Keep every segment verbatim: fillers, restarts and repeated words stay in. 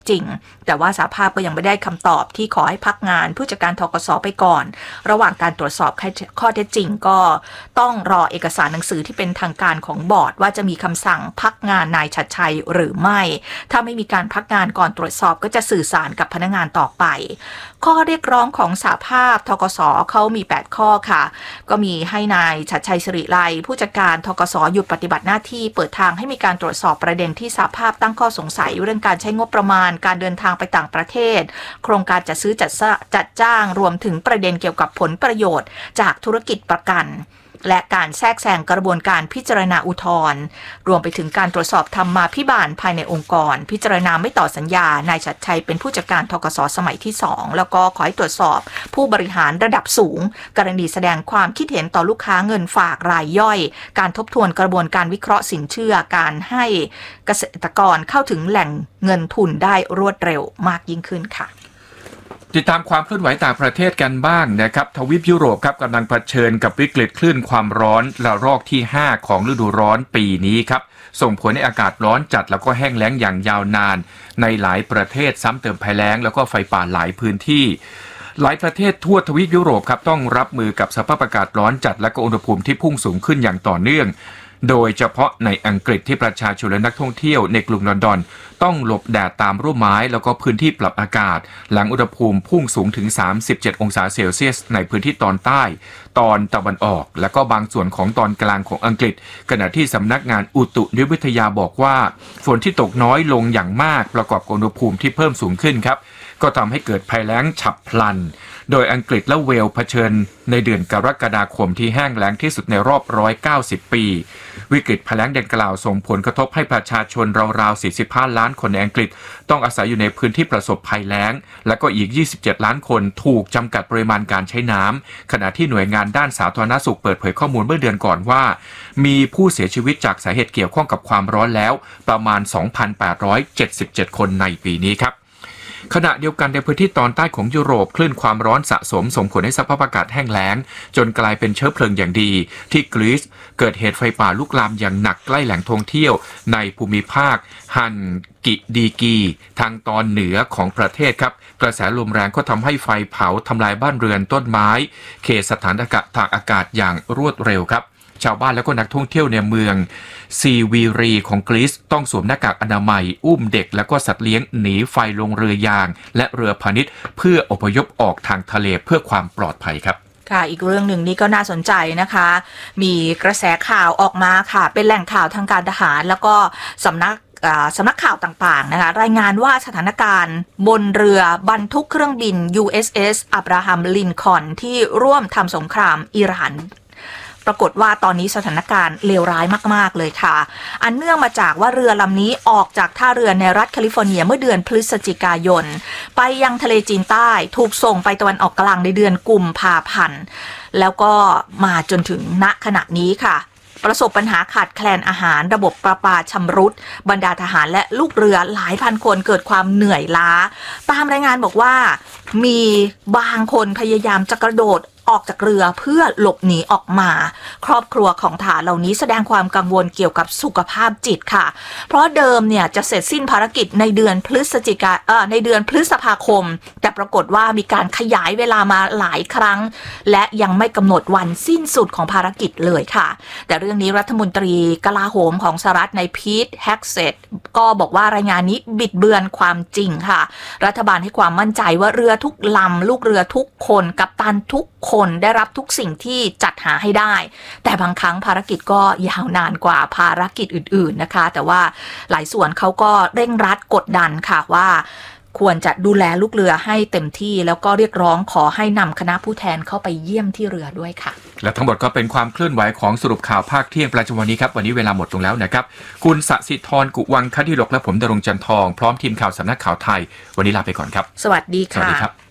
จริงแต่ว่าสหภาพก็ยังไม่ได้คำตอบที่ขอให้พักงานผู้จัดการธกส.ไปก่อนระหว่างการตรวจสอบข้อเท็จจริงก็ต้องรอเอกสารหนังสือที่เป็นทางการของบอร์ดว่าจะมีคำสั่งพักงานนายชัดชัยหรือไม่ถ้าไม่มีการพักงานก่อนตรวจสอบก็จะสื่อสารกับพนักงานต่อไปข้อเรียกร้องของสหภาพธกส.เขามีแปดข้อค่ะก็มีให้นายชัดชัยสิริไลผู้จัดการธกส.หยุดปฏิบัติหน้าที่เปิดทางให้มีการตรวจสอบประเด็นที่สหภาพตั้งข้อสงสัยเรื่องการใช้งบประมาณการเดินทางไปต่างประเทศโครงการจัดซื้อจัดจัดจ้างรวมถึงประเด็นเกี่ยวกับผลประโยชน์จากธุรกิจประกันและการแทรกแซงกระบวนการพิจารณาอุทธรณ์รวมไปถึงการตรวจสอบธรรมาภิบาลภายในองค์กรพิจารณาไม่ต่อสัญญานายชัดชัยเป็นผู้จัดการธกส.สมัยที่สองแล้วก็ขอให้ตรวจสอบผู้บริหารระดับสูงกรณีแสดงความคิดเห็นต่อลูกค้าเงินฝากรายย่อยการทบทวนกระบวนการวิเคราะห์สินเชื่อการให้เกษตรกรเข้าถึงแหล่งเงินทุนได้รวดเร็วมากยิ่งขึ้นค่ะติดตามความเคลื่อนไหวต่างประเทศกันบ้างนะครับทวีปยุโรปครับกำลังเผชิญกับวิกฤตคลื่นความร้อนระลอกที่ห้าของฤดูร้อนปีนี้ครับส่งผลให้อากาศร้อนจัดแล้วก็แห้งแล้งอย่างยาวนานในหลายประเทศซ้ำเติมภัยแล้งแล้วก็ไฟป่าหลายพื้นที่หลายประเทศทั่วทวีปยุโรปครับต้องรับมือกับสภาพอากาศร้อนจัดและก็อุณหภูมิที่พุ่งสูงขึ้นอย่างต่อเนื่องโดยเฉพาะในอังกฤษที่ประชาชนและนักท่องเที่ยวในกรุงลอนดอนต้องหลบแดดตามร่มไม้แล้วก็พื้นที่ปรับอากาศหลังอุณหภูมิพุ่งสูงถึงสามสิบเจ็ดองศาเซลเซียสในพื้นที่ตอนใต้ตอนตะวันออกและก็บางส่วนของตอนกลางของอังกฤษขณะที่สำนักงานอุตุนิยมวิทยาบอกว่าฝนที่ตกน้อยลงอย่างมากประกอบกับอุณหภูมิที่เพิ่มสูงขึ้นครับก็ทำให้เกิดภัยแล้งฉับพลันโดยอังกฤษและเวลส์เผชิญในเดือนกรกฎาคมที่แห้งแล้งที่สุดในรอบหนึ่งร้อยเก้าสิบปีวิกฤตภัยแล้งดังกล่าวส่งผลกระทบให้ประชาชนราวๆสี่สิบห้าล้านคนในอังกฤษต้องอาศัยอยู่ในพื้นที่ประสบภัยแล้งและก็อีกยี่สิบเจ็ดล้านคนถูกจำกัดปริมาณการใช้น้ำขณะที่หน่วยงานด้านสาธารณสุขเปิดเผยข้อมูลเมื่อเดือนก่อนว่ามีผู้เสียชีวิตจากสาเหตุเกี่ยวข้องกับความร้อนแล้วประมาณ สองพันแปดร้อยเจ็ดสิบเจ็ด คนในปีนี้ครับขณะเดียวกันในพื้นที่ตอนใต้ของยุโรปคลื่นความร้อนสะสมส่งผลให้สภาพอากาศแห้งแล้งจนกลายเป็นเชื้อเพลิงอย่างดีที่กรีซเกิดเหตุไฟป่าลุกลามอย่างหนักใกล้แหล่งท่องเที่ยวในภูมิภาคฮันกิดีกีทางตอนเหนือของประเทศครับกระแสลมแรงก็ทำให้ไฟเผาทำลายบ้านเรือนต้นไม้เขตสถานอากาศทางอากาศอย่างรวดเร็วครับชาวบ้านและก็นักท่องเที่ยวในเมืองซีวีรีของกรีซต้องสวมหน้ากากอนามัยอุ้มเด็กและก็สัตว์เลี้ยงหนีไฟลงเรือยางและเรือพาณิชย์เพื่ออพยพออกทางทะเลเพื่อความปลอดภัยครับค่ะอีกเรื่องหนึ่งนี่ก็น่าสนใจนะคะมีกระแสข่าวออกมาค่ะเป็นแหล่งข่าวทางการทหารแล้วก็สำนักสำนักข่าวต่างๆนะคะรายงานว่าสถานการณ์บนเรือบรรทุกเครื่องบิน ยู เอส เอส อับราฮัมลินคอล์นที่ร่วมทำสงครามอิหร่านปรากฏว่าตอนนี้สถานการณ์เลวร้ายมากๆเลยค่ะอันเนื่องมาจากว่าเรือลำนี้ออกจากท่าเรือในรัฐแคลิฟอร์เนียเมื่อเดือนพฤศจิกายนไปยังทะเลจีนใต้ถูกส่งไปตะวันออกกลางในเดือนกุมภาพันธ์แล้วก็มาจนถึงณขณะนี้ค่ะประสบปัญหาขาดแคลนอาหารระบบประปาชำรุดบรรดาทหารและลูกเรือหลายพันคนเกิดความเหนื่อยล้าตามรายงานบอกว่ามีบางคนพยายามจะกระโดดออกจากเรือเพื่อหลบหนีออกมาครอบครัวของทหารเหล่านี้แสดงความกังวลเกี่ยวกับสุขภาพจิตค่ะเพราะเดิมเนี่ยจะเสร็จสิ้นภารกิจในเดือนพฤศจิกาเอ่อในเดือนพฤษภาคมแต่ปรากฏว่ามีการขยายเวลามาหลายครั้งและยังไม่กำหนดวันสิ้นสุดของภารกิจเลยค่ะแต่เรื่องนี้รัฐมนตรีกลาโหมของสหรัฐในพีทแฮกเซตก็บอกว่ารายงานนี้บิดเบือนความจริงค่ะรัฐบาลให้ความมั่นใจว่าเรือทุกลำลูกเรือทุกคนกัปตันทุกคนได้รับทุกสิ่งที่จัดหาให้ได้แต่บางครั้งภารกิจก็ยาวนานกว่าภารกิจอื่นๆนะคะแต่ว่าหลายส่วนเขาก็เร่งรัดกดดันค่ะว่าควรจะดูแลลูกเรือให้เต็มที่แล้วก็เรียกร้องขอให้นำคณะผู้แทนเข้าไปเยี่ยมที่เรือด้วยค่ะและทั้งหมดก็เป็นความเคลื่อนไหวของสรุปข่าวภาคเที่ยงประจำวันนี้ครับวันนี้เวลาหมดลงแล้วนะครับคุณสศิธรกุวังคดิลกและผมดรงจันทองพร้อมทีมข่าวสำนักข่าวไทยวันนี้ลาไปก่อนครับสวัสดีค่ะสวัสดีครับ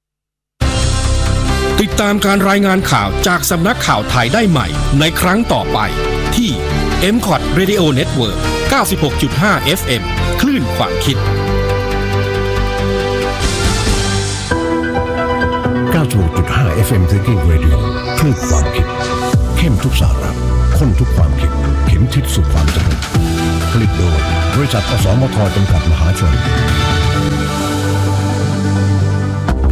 ติดตามการรายงานข่าวจากสำนักข่าวไทยได้ใหม่ในครั้งต่อไปที่ เอ็ม คอท Radio Network เก้าสิบหกจุดห้า เอฟ เอ็ม คลื่นความคิดเก้าสิบหกจุดห้า เอฟ เอ็ม Thinking Radio คลื่นความคิดเข้มทุกสาระข้นทุกความคิดเข็มทิศสู่ความสงบผลิตโดยบริษัทอสมทจำกัดมหาชน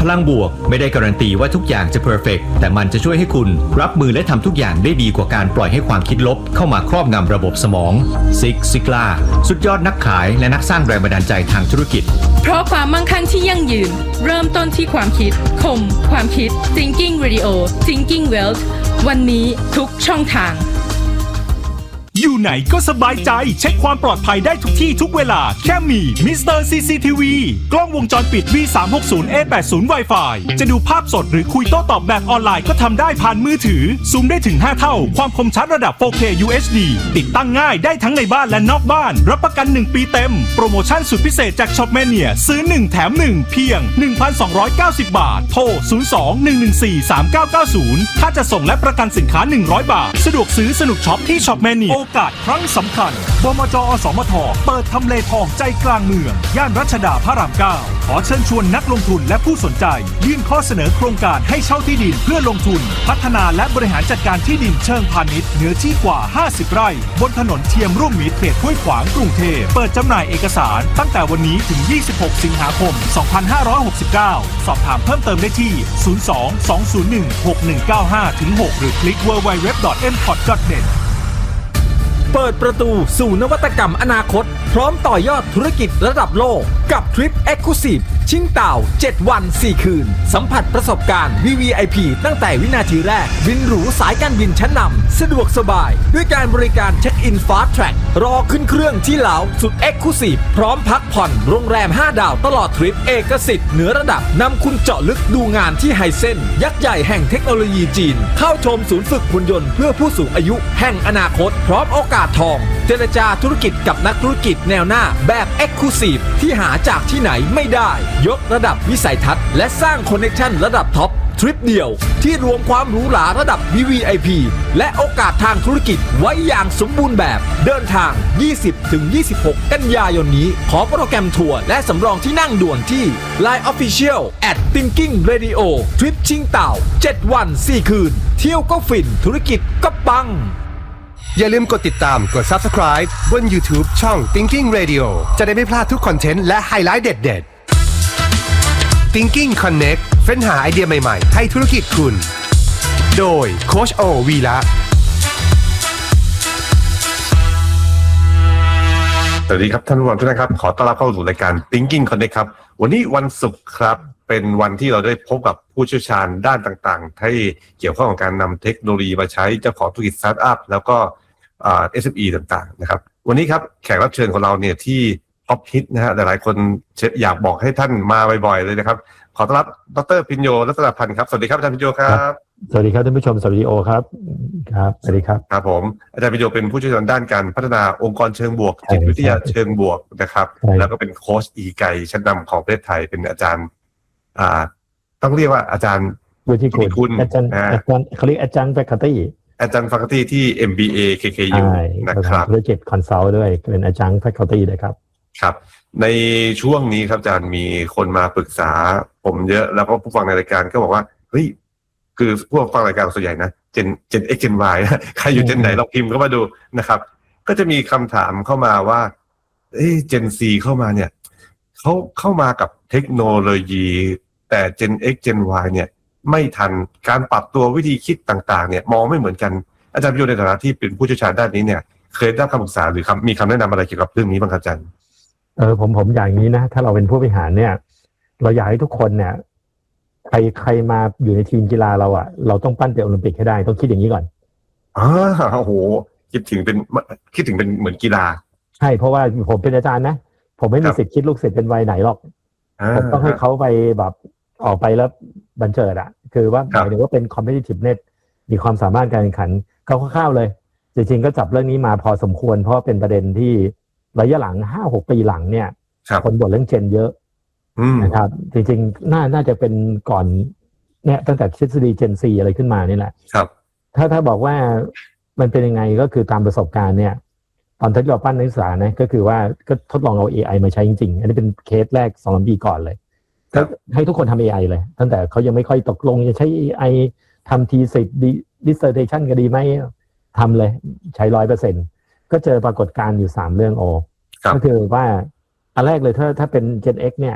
ลังบวกไม่ได้การันตีว่าทุกอย่างจะเพอร์เฟกต์แต่มันจะช่วยให้คุณรับมือและทำทุกอย่างได้ดีกว่าการปล่อยให้ความคิดลบเข้ามาครอบงำระบบสมองซิกซิกล่าสุดยอดนักขายและนักสร้างแรงบันดาลใจทางธุรกิจเพราะความมั่งคั่งที่ยั่งยืนเริ่มต้นที่ความคิดคมความคิด Thinking Radio Thinking Wealth วันนี้ทุกช่องทางอยู่ไหนก็สบายใจเช็คความปลอดภัยได้ทุกที่ทุกเวลาแค่มี มิสเตอร์ ซี ซี ที วี กล้องวงจรปิด วี สามหกศูนย์ เอ แปดสิบ Wi-Fi จะดูภาพสดหรือคุยโต้ตอบแบบออนไลน์ก็ทำได้ผ่านมือถือซูมได้ถึงห้าเท่าความคมชัดระดับ โฟร์เค ยู เอช ดี ติดตั้งง่ายได้ทั้งในบ้านและนอกบ้านรับประกันหนึ่งปีเต็มโปรโมชั่นสุดพิเศษจากช็อปแมเนียซื้อหนึ่งแถมหนึ่งเพียง หนึ่งพันสองร้อยเก้าสิบ บาทโทรศูนย์ สอง หนึ่ง หนึ่ง สี่ สาม เก้า เก้า ศูนย์ถ้าจะส่งและประกันสินค้าหนึ่งร้อยบาทสะดวกซื้อสนุกช็อปที่ช็อปแมเนียโอกาสครั้งสำคัญบมจ.อสมท.เปิดทำเลทองใจกลางเมืองย่านรัชดาพระรามเก้าขอเชิญชวนนักลงทุนและผู้สนใจยื่นข้อเสนอโครงการให้เช่าที่ดินเพื่อลงทุนพัฒนาและบริหารจัดการที่ดินเชิงพาณิชย์เนื้อที่กว่าห้าสิบไร่บนถนนเทียมร่วมมิตรเขตห้วยขวางกรุงเทพเปิดจำหน่ายเอกสารตั้งแต่วันนี้ถึงยี่สิบหกสิงหาคมสองพันห้าร้อยหกสิบเก้าสอบถามเพิ่มเติมได้ที่ศูนย์ สอง สอง ศูนย์ หนึ่ง หก หนึ่ง เก้า ห้า ถึง หกหรือคลิก ดับเบิลยู ดับเบิลยู ดับเบิลยู ดอท เอ็ม คอท ดอท เน็ตเปิดประตูสู่นวัตกรรมอนาคตพร้อมต่อยอดธุรกิจระดับโลกกับทริป Exclusive ชิงเต่าเจ็ดวันสี่คืนสัมผัสประสบการณ์ วี วี ไอ พี ตั้งแต่วินาทีแรกบินหรูสายการบินชั้นนำสะดวกสบายด้วยการบริการเช็คอินฟาสต์แทร็กรอขึ้นเครื่องที่เหลาสุด Exclusive พร้อมพักผ่อนโรงแรมห้าดาวตลอดทริปเอกสิทธิ์เหนือระดับนำคุณเจาะลึกดูงานที่ไฮเซ็นยักษ์ใหญ่แห่งเทคโนโลยีจีนเข้าชมศูนย์ฝึกหุ่นยนต์เพื่อผู้สูงอายุแห่งอนาคตพร้อมโอกาสทองเจรจาธุรกิจกับนักธุรกิจแนวหน้าแบบ Exclusive ที่หาจากที่ไหนไม่ได้ยกระดับวิสัยทัศน์และสร้างคอนเนคชั่นระดับท็อปทริปเดียวที่รวมความหรูหราระดับ วี วี ไอ พี และโอกาสทางธุรกิจไว้อย่างสมบูรณ์แบบเดินทาง ยี่สิบถึงยี่สิบหก กันยายนนี้ขอโปรแกรมทัวร์และสำรองที่นั่งด่วนที่ ไลน์ Official แอท Thinking Radio ทริปชิงเต่าเจ็ดวันสี่คืนเที่ยวก็ฟินธุรกิจก็ปังอย่าลืมกดติดตามกด Subscribe บน YouTube ช่อง Thinking Radio จะได้ไม่พลาดทุกคอนเทนต์และไฮไลท์เด็ดๆ Thinking Connect เฟ้นหาไอเดียใหม่ๆให้ธุรกิจคุณโดยโค้ชโอวีระสวัสดีครับท่านผู้ฟังทุกท่านครับขอต้อนรับเข้าสู่รายการ Thinking Connect ครับวันนี้วันศุกร์ครับเป็นวันที่เราได้พบกับผู้เชี่ยวชาญด้านต่างๆที่เกี่ยวข้องกับการนำเทคโนโลยีมาใช้เจ้าของธุรกิจสตาร์ทอัพแล้วก็เอ่อ เอส เอ็ม อี ต่างๆนะครับวันนี้ครับแขกรับเชิญของเราเนี่ยที่ท็อปฮิตนะฮะหลายๆคนอยากบอกให้ท่านมาบ่อยๆเลยนะครับขอต้อนรับดร.พิญโยรัตนพันธ์ครับสวัสดีครับอาจารย์พิญโยครับสวัสดีครับท่านผู้ชมสวัสดีโอครับครับสวัสดีครับครับผมอาจารย์พิญโยเป็นผู้เชี่ยวชาญด้านการพัฒนาองค์กรเชิงบวกจิตวิทยาเชิงบวกนะครับแล้วก็เป็นโค้ชอีไกชั้นนำของประเทศไทยเป็นอาจารย์อ่าต้องเรียกว่าอาจารย์วุฒิคุณอาจารย์อาจารย์เขาเรียกอาจารย์ faculty อาจารย์ faculty ที่ เอ็ม บี เอ เค เค ยู นะครับธุรกิจ consult ด้วยเป็นอาจารย์ faculty ด้วยครับครับในช่วงนี้ครับอาจารย์มีคนมาปรึกษาผมเยอะแล้วก็ผู้ฟังในรายการก็บอกว่าเฮ้ยคือผู้ฟังรายการส่วนใหญ่นะเจนเจน X เจน Y ใครอยู่เจนไหนเราพิมพ์เข้ามาดูนะครับก็จะมีคำถามเข้ามาว่าเอ้เจน C เข้ามาเนี่ยเขาเข้ามากับเทคโนโลยีแต่ Gen X Gen Y เนี่ยไม่ทันการปรับตัววิธีคิดต่างๆเนี่ยมองไม่เหมือนกันอาจารย์พิญโยในฐานะที่เป็นผู้เชี่ยวชาญด้านนี้เนี่ยเคยได้คำปรึกษาหรือมีคำแนะนำอะไรเกี่ยวกับเรื่องนี้บ้างครับอาจารย์เออผมผมอย่างนี้นะถ้าเราเป็นผู้บริหารเนี่ยเราอยากให้ทุกคนเนี่ยใครใครมาอยู่ในทีมกีฬาเราอ่ะเราต้องปั้นเป็นโอลิมปิกให้ได้ต้องคิดอย่างนี้ก่อนอ๋อโอ้โหคิดถึงเป็นคิดถึงเป็นเหมือนกีฬาใช่เพราะว่าผมเป็นอาจารย์นะผมไม่มีสิทธิ์คิดลูกศิษย์เป็นวัยไหนหรอกผมต้องให้เขาไปแบบออกไปแล้วบันเจิดอ่ะคือว่าหมายถึงว่าเป็น competitiveness มีความสามารถการแข่งขันเขาคร่าวๆเลยจริงๆก็จับเรื่องนี้มาพอสมควรเพราะเป็นประเด็นที่ระยะหลัง ห้าหก ปีหลังเนี่ยคนบ่นเรื่องเจนเยอะนะครับจริงๆน่าน่าจะเป็นก่อนเนี่ยตั้งแต่ทฤษฎีเจน C อะไรขึ้นมานี่แหละครับถ้าถ้าบอกว่ามันเป็นยังไงก็คือตามประสบการณ์เนี่ยตอนที่เราปั้นนักศึกษานะก็คือว่าก็ทดลองเอา เอ ไอ มาใช้จริงๆอันนี้เป็นเคสแรก สองถึงสาม ปีก่อนเลยก็ให้ทุกคนทำ เอ ไอ เลยตั้งแต่เขายังไม่ค่อยตกลงจะใช้ เอ ไอ ทำ ที สิบ dissertation ก็ดีไหมทำเลยใช้ ร้อยเปอร์เซ็นต์ ก็เจอปรากฏการณ์อยู่สามเรื่องโอก็คือว่าอันแรกเลยถ้าถ้าเป็น Gen X เนี่ย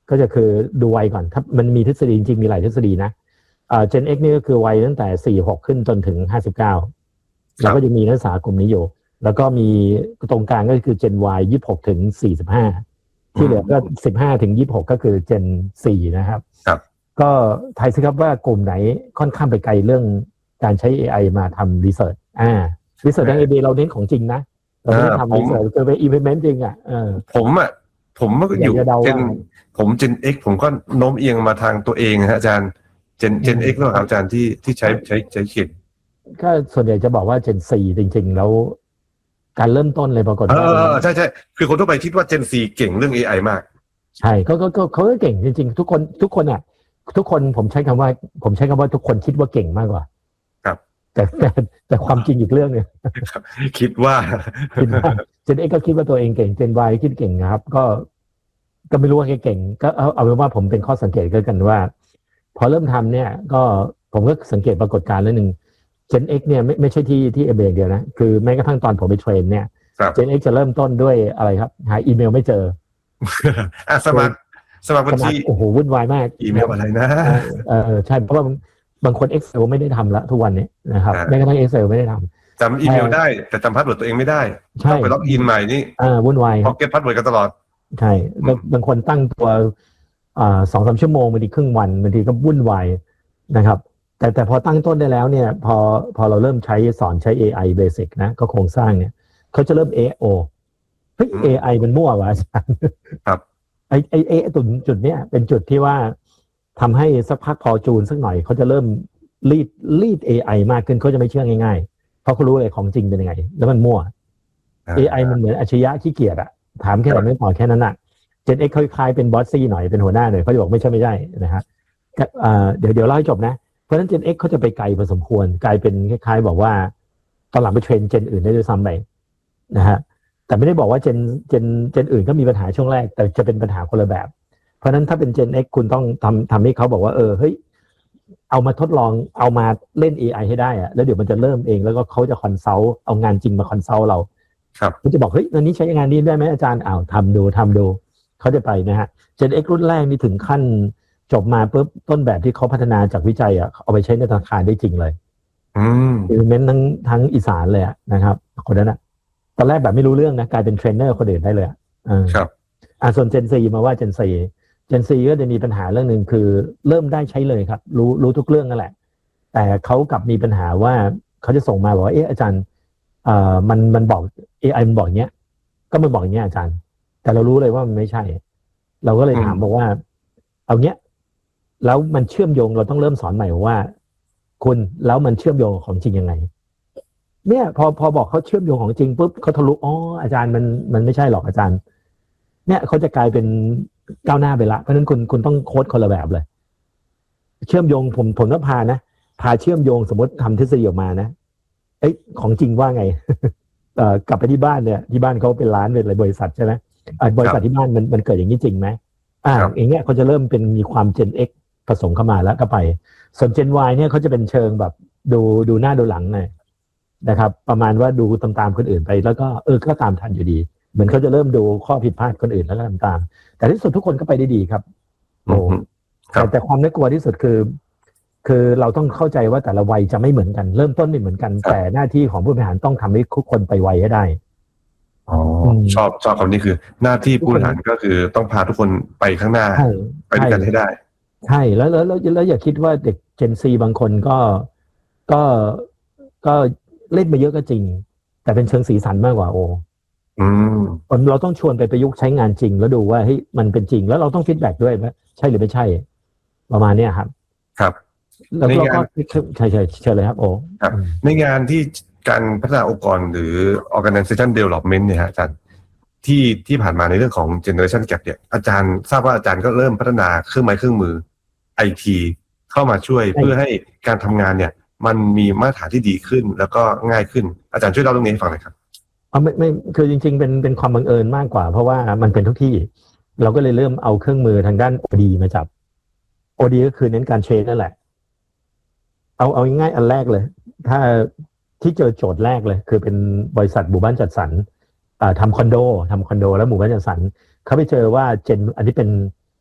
ก็จะคือดูวัยก่อนถ้ามันมีทฤษฎีจริงๆมีหลายทฤษฎีนะอ่า Gen X นี่ก็คือวัยตั้งแต่สี่สิบหกขึ้นจนถึงห้าสิบเก้าแล้วก็จะมีนักศึกษากลุ่มนี้อยู่แล้วก็มีตรงกลางก็คือ Gen Y ยี่สิบหกถึงสี่สิบห้าที่เหลือก็สิบห้าถึงยี่สิบหกก็คือ Gen สี่นะครับครับก็ทายสิครับว่ากลุ่มไหนค่อนข้างไปไกลเรื่องการใช้ เอ ไอ มาทำรีเสิร์ชอ่ารีเสิร์ชทาง เอ ไอ เราเน้นของจริงนะเราไม่ได้ทำรีเสิร์ชคือไป implement จริงอ่ะเออผมอ่ะผมก็อยู่เจนผม Gen X ผมก็โน้มเอียงมาทางตัวเองฮะอาจารย์ Gen Gen X แล้วครับอาจารย์ที่ที่ใช้ใช้ใช้คิดก็ส่วนใหญ่จะบอกว่า Gen สี่จริงๆแล้วการเริ่มต้นเลยปรากฏว่าเออใช่ใช่คือคนทั่วไปคิดว่า Gen สี่เก่งเรื่อง เอ ไอ มากใช่เขาก็เขาก็เก่งจริงๆทุกคนทุกคนอ่ะทุกคนผมใช้คำว่าผมใช้คำว่าทุกคนคิดว่าเก่งมากกว่าครับแต่แต่แต่ความจริงอีกเรื่องนึงคิดว่าคิดว่า Gen X ก็คิดว่าตัวเองเก่ง Gen Y คิดเก่งนะครับก็ก็ไม่รู้ว่าเก่งก็เอาเอาเป็นว่าผมเป็นข้อสังเกตก็กันว่าพอเริ่มทำเนี่ยก็ผมก็สังเกตปรากฏการณ์เรื่องนึง Gen X เนี่ยไม่ไม่ใช่ที่ที่เอเบอย่างเดียวนะคือแม้กระทั่งตอนผมไปเทรนเนี่ย Gen X จะเริ่มต้นด้วยอะไรครับหาอีเมลไม่เจออ่ะสมัครสมัครบัญชีโอ้โหวุ่นวายมากอีเมลอะไรนะเออใช่เพราะว่าบางคน Excel ไม่ได้ทำละทุกวันนี้นะครับแม้กระทั่ง Excel ไม่ได้ทำจำอีเมลได้แต่จำพาสเวิร์ดตัวเองไม่ได้ต้องไปล็อกอินใหม่นี่อ่าวุ่นวายพอเก็ตพาสเวิร์ดกันตลอดใช่บางคนตั้งตัวอ่าสองสามชั่วโมงบางทีครึ่งวันบางทีก็วุ่นวายนะครับแต่แต่พอตั้งต้นได้แล้วเนี่ยพอพอเราเริ่มใช้สอนใช้ เอ ไอ Basic นะก็โครงสร้างเนี่ยเขาจะเริ่ม เอ โอ เฮ้ย เอ ไอ มันมั่วว่ะอาจารย์ครับไอไอเอจุดจุดเนี้ยเป็นจุดที่ว่าทำให้สักพักพอจูนสักหน่อยเขาจะเริ่มรีดรีด เอ ไอ มากขึ้นเขาจะไม่เชื่อง่ายๆเพราะเขารู้เลยของจริงเป็นยังไงแล้วมันมั่ว เอ ไอ มันเหมือนอัจฉริยะขี้เกียจอะถามแค่ไหนไม่พอแค่นั้นอะGen X คล้ายๆเป็นบอสซี่หน่อยเป็นหัวหน้าหน่อยเขาจะบอกไม่ใช่ไม่ใช่นะฮะเดี๋ยวเดี๋ยวเล่าให้จบนะเพราะฉะนั้น Gen X เขาจะไปไกลพอสมควรกลายเป็นคล้ายๆบอกว่าตอนหลังไปเทรน Gen อื่นได้ด้วยซ้ำไปนะฮะแต่ไม่ได้บอกว่า Gen Gen Gen อื่นก็มีปัญหาช่วงแรกแต่จะเป็นปัญหาคนละแบบเพราะนั้นถ้าเป็น Gen X คุณต้องทำทำให้เขาบอกว่าเออเฮ้ยเอามาทดลองเอามาเล่น เอ ไอ ให้ได้อะแล้วเดี๋ยวมันจะเริ่มเองแล้วก็เขาจะคอนซัลท์เอางานจริงมาคอนซัลท์เราครับเขาจะบอกเฮ้ยอันนี้ใช้งานนี้ได้ไหมอาจารย์อ้าวทำดูทำดูเขาจะไปนะฮะ Gen X รุ่นแรกนี่ถึงขั้นจบมาปุ๊บต้นแบบที่เขาพัฒนาจากวิจัยอ่ะเอาไปใช้ในธนาคารได้จริงเลยอืมคือเม้นทั้งทั้งอีสานเลยนะครับคนนั้นอ่ะตอนแรกแบบไม่รู้เรื่องนะกลายเป็นเทรนเนอร์คนอื่นได้เลยอ่ะครับอ่าส่วน Gen สี่มาว่า Gen สี่ Gen สี่ก็จะมีปัญหาเรื่องนึงคือเริ่มได้ใช้เลยครับรู้รู้ทุกเรื่องนั่นแหละแต่เขากลับมีปัญหาว่าเขาจะส่งมาบอกว่าเอ๊ะอาจารย์เอ่อมันมันบอก เอ ไอ มันบอกอย่างเงี้ยก็มันบอกอย่างเงี้ยอาจารย์แต่เรารู้เลยว่ามันไม่ใช่เราก็เลยถามบอกว่าเอาเงี้ยแล้วมันเชื่อมโยงเราต้องเริ่มสอนใหม่ว่าคุณแล้วมันเชื่อมโยงของจริงยังไงเนี่ยพอพอบอกเขาเชื่อมโยงของจริงปุ๊บเขาทะลุอ๋ออาจารย์มันมันไม่ใช่หรอกอาจารย์เนี่ยเขาจะกลายเป็นก้าวหน้าไปละเพราะฉะนั้นคุณคุณต้องโค้ดคนละแบบเลยเชื่อมโยงผมผมก็พานะพาเชื่อมโยงสมมติทำทฤษฎีออกมานะเอ้ยของจริงว่าไง เอ่อกลับไปที่บ้านเนี่ยที่บ้านเขาเป็นร้านเป็นอะไรบริษัทใช่ไหมบริษัทที่บ้านมันมันเกิดอย่างนี้จริงไหมอ่าอย่างเงี้ยเขาจะเริ่มเป็นมีความ Gen X ผสมเข้ามาแล้วก็ไปส่วน Gen Y เนี่ยเขาจะเป็นเชิงแบบดูดูหน้าดูหลังหน่อยนะครับประมาณว่าดูตามๆคนอื่นไปแล้วก็เออก็ตามทันอยู่ดีเหมือนเขาจะเริ่มดูข้อผิดพลาดคนอื่นแล้วก็ตามตามแต่ที่สุดทุกคนก็ไปได้ดีครับโอ้แต่แต่ความน่ากลัวที่สุดคือคือเราต้องเข้าใจว่าแต่ละวัยจะไม่เหมือนกันเริ่มต้นไม่เหมือนกันแต่หน้าที่ของผู้บริหารต้องทำให้ทุกคนไปไวให้ได้อ๋อชอบชอบคำนี้คือหน้าที่ผู้บริหารก็คือต้องพาทุกคนไปข้างหน้าไปด้วยกันให้ได้ใช่แล้วแล้วแล้วอย่าคิดว่าเด็ก Gen Z บางคนก็ก็ก็เล่นมาเยอะก็จริงแต่เป็นเชิงสีสันมากกว่าโอ้อืมเราต้องชวนไปประยุกต์ใช้งานจริงแล้วดูว่าเฮ้ยมันเป็นจริงแล้วเราต้องฟีดแบ็กด้วยว่าใช่หรือไม่ใช่ประมาณนี้ครับครับแล้วเราก็ใช่ใช่เชิญเลยครับโอ้ครับในงานที่การพัฒนาองค์กรหรือ organization development เนี่ยฮะอาจารย์ที่ที่ผ่านมาในเรื่องของ generation gap เนี่ยอาจารย์ทราบว่าอาจารย์ก็เริ่มพัฒนาเครื่องไม้เครื่องมือ ไอ ที เข้ามาช่วยเพื่อให้การทำงานเนี่ยมันมีมาตรฐานที่ดีขึ้นแล้วก็ง่ายขึ้นอาจารย์ช่วยเล่าเรื่องนี้ให้ฟังหน่อยครับอ๋อไม่ไม่คือจริงๆเป็นเป็นความบังเอิญมากกว่าเพราะว่ามันเป็นทุกที่เราก็เลยเริ่มเอาเครื่องมือทางด้าน โอ ดี มาจับ โอ ดี ก็คือเน้นการเทรนนั่นแหละเอาเอาง่ายๆอันแรกเลยถ้าที่เจอโจทย์แรกเลยคือเป็นบริษัทหมู่บ้านจัดสรรอ่าทำคอนโดทำคอนโดแล้วหมู่บ้านจัดสรรเขาไปเจอว่าเจนอันนี้เป็น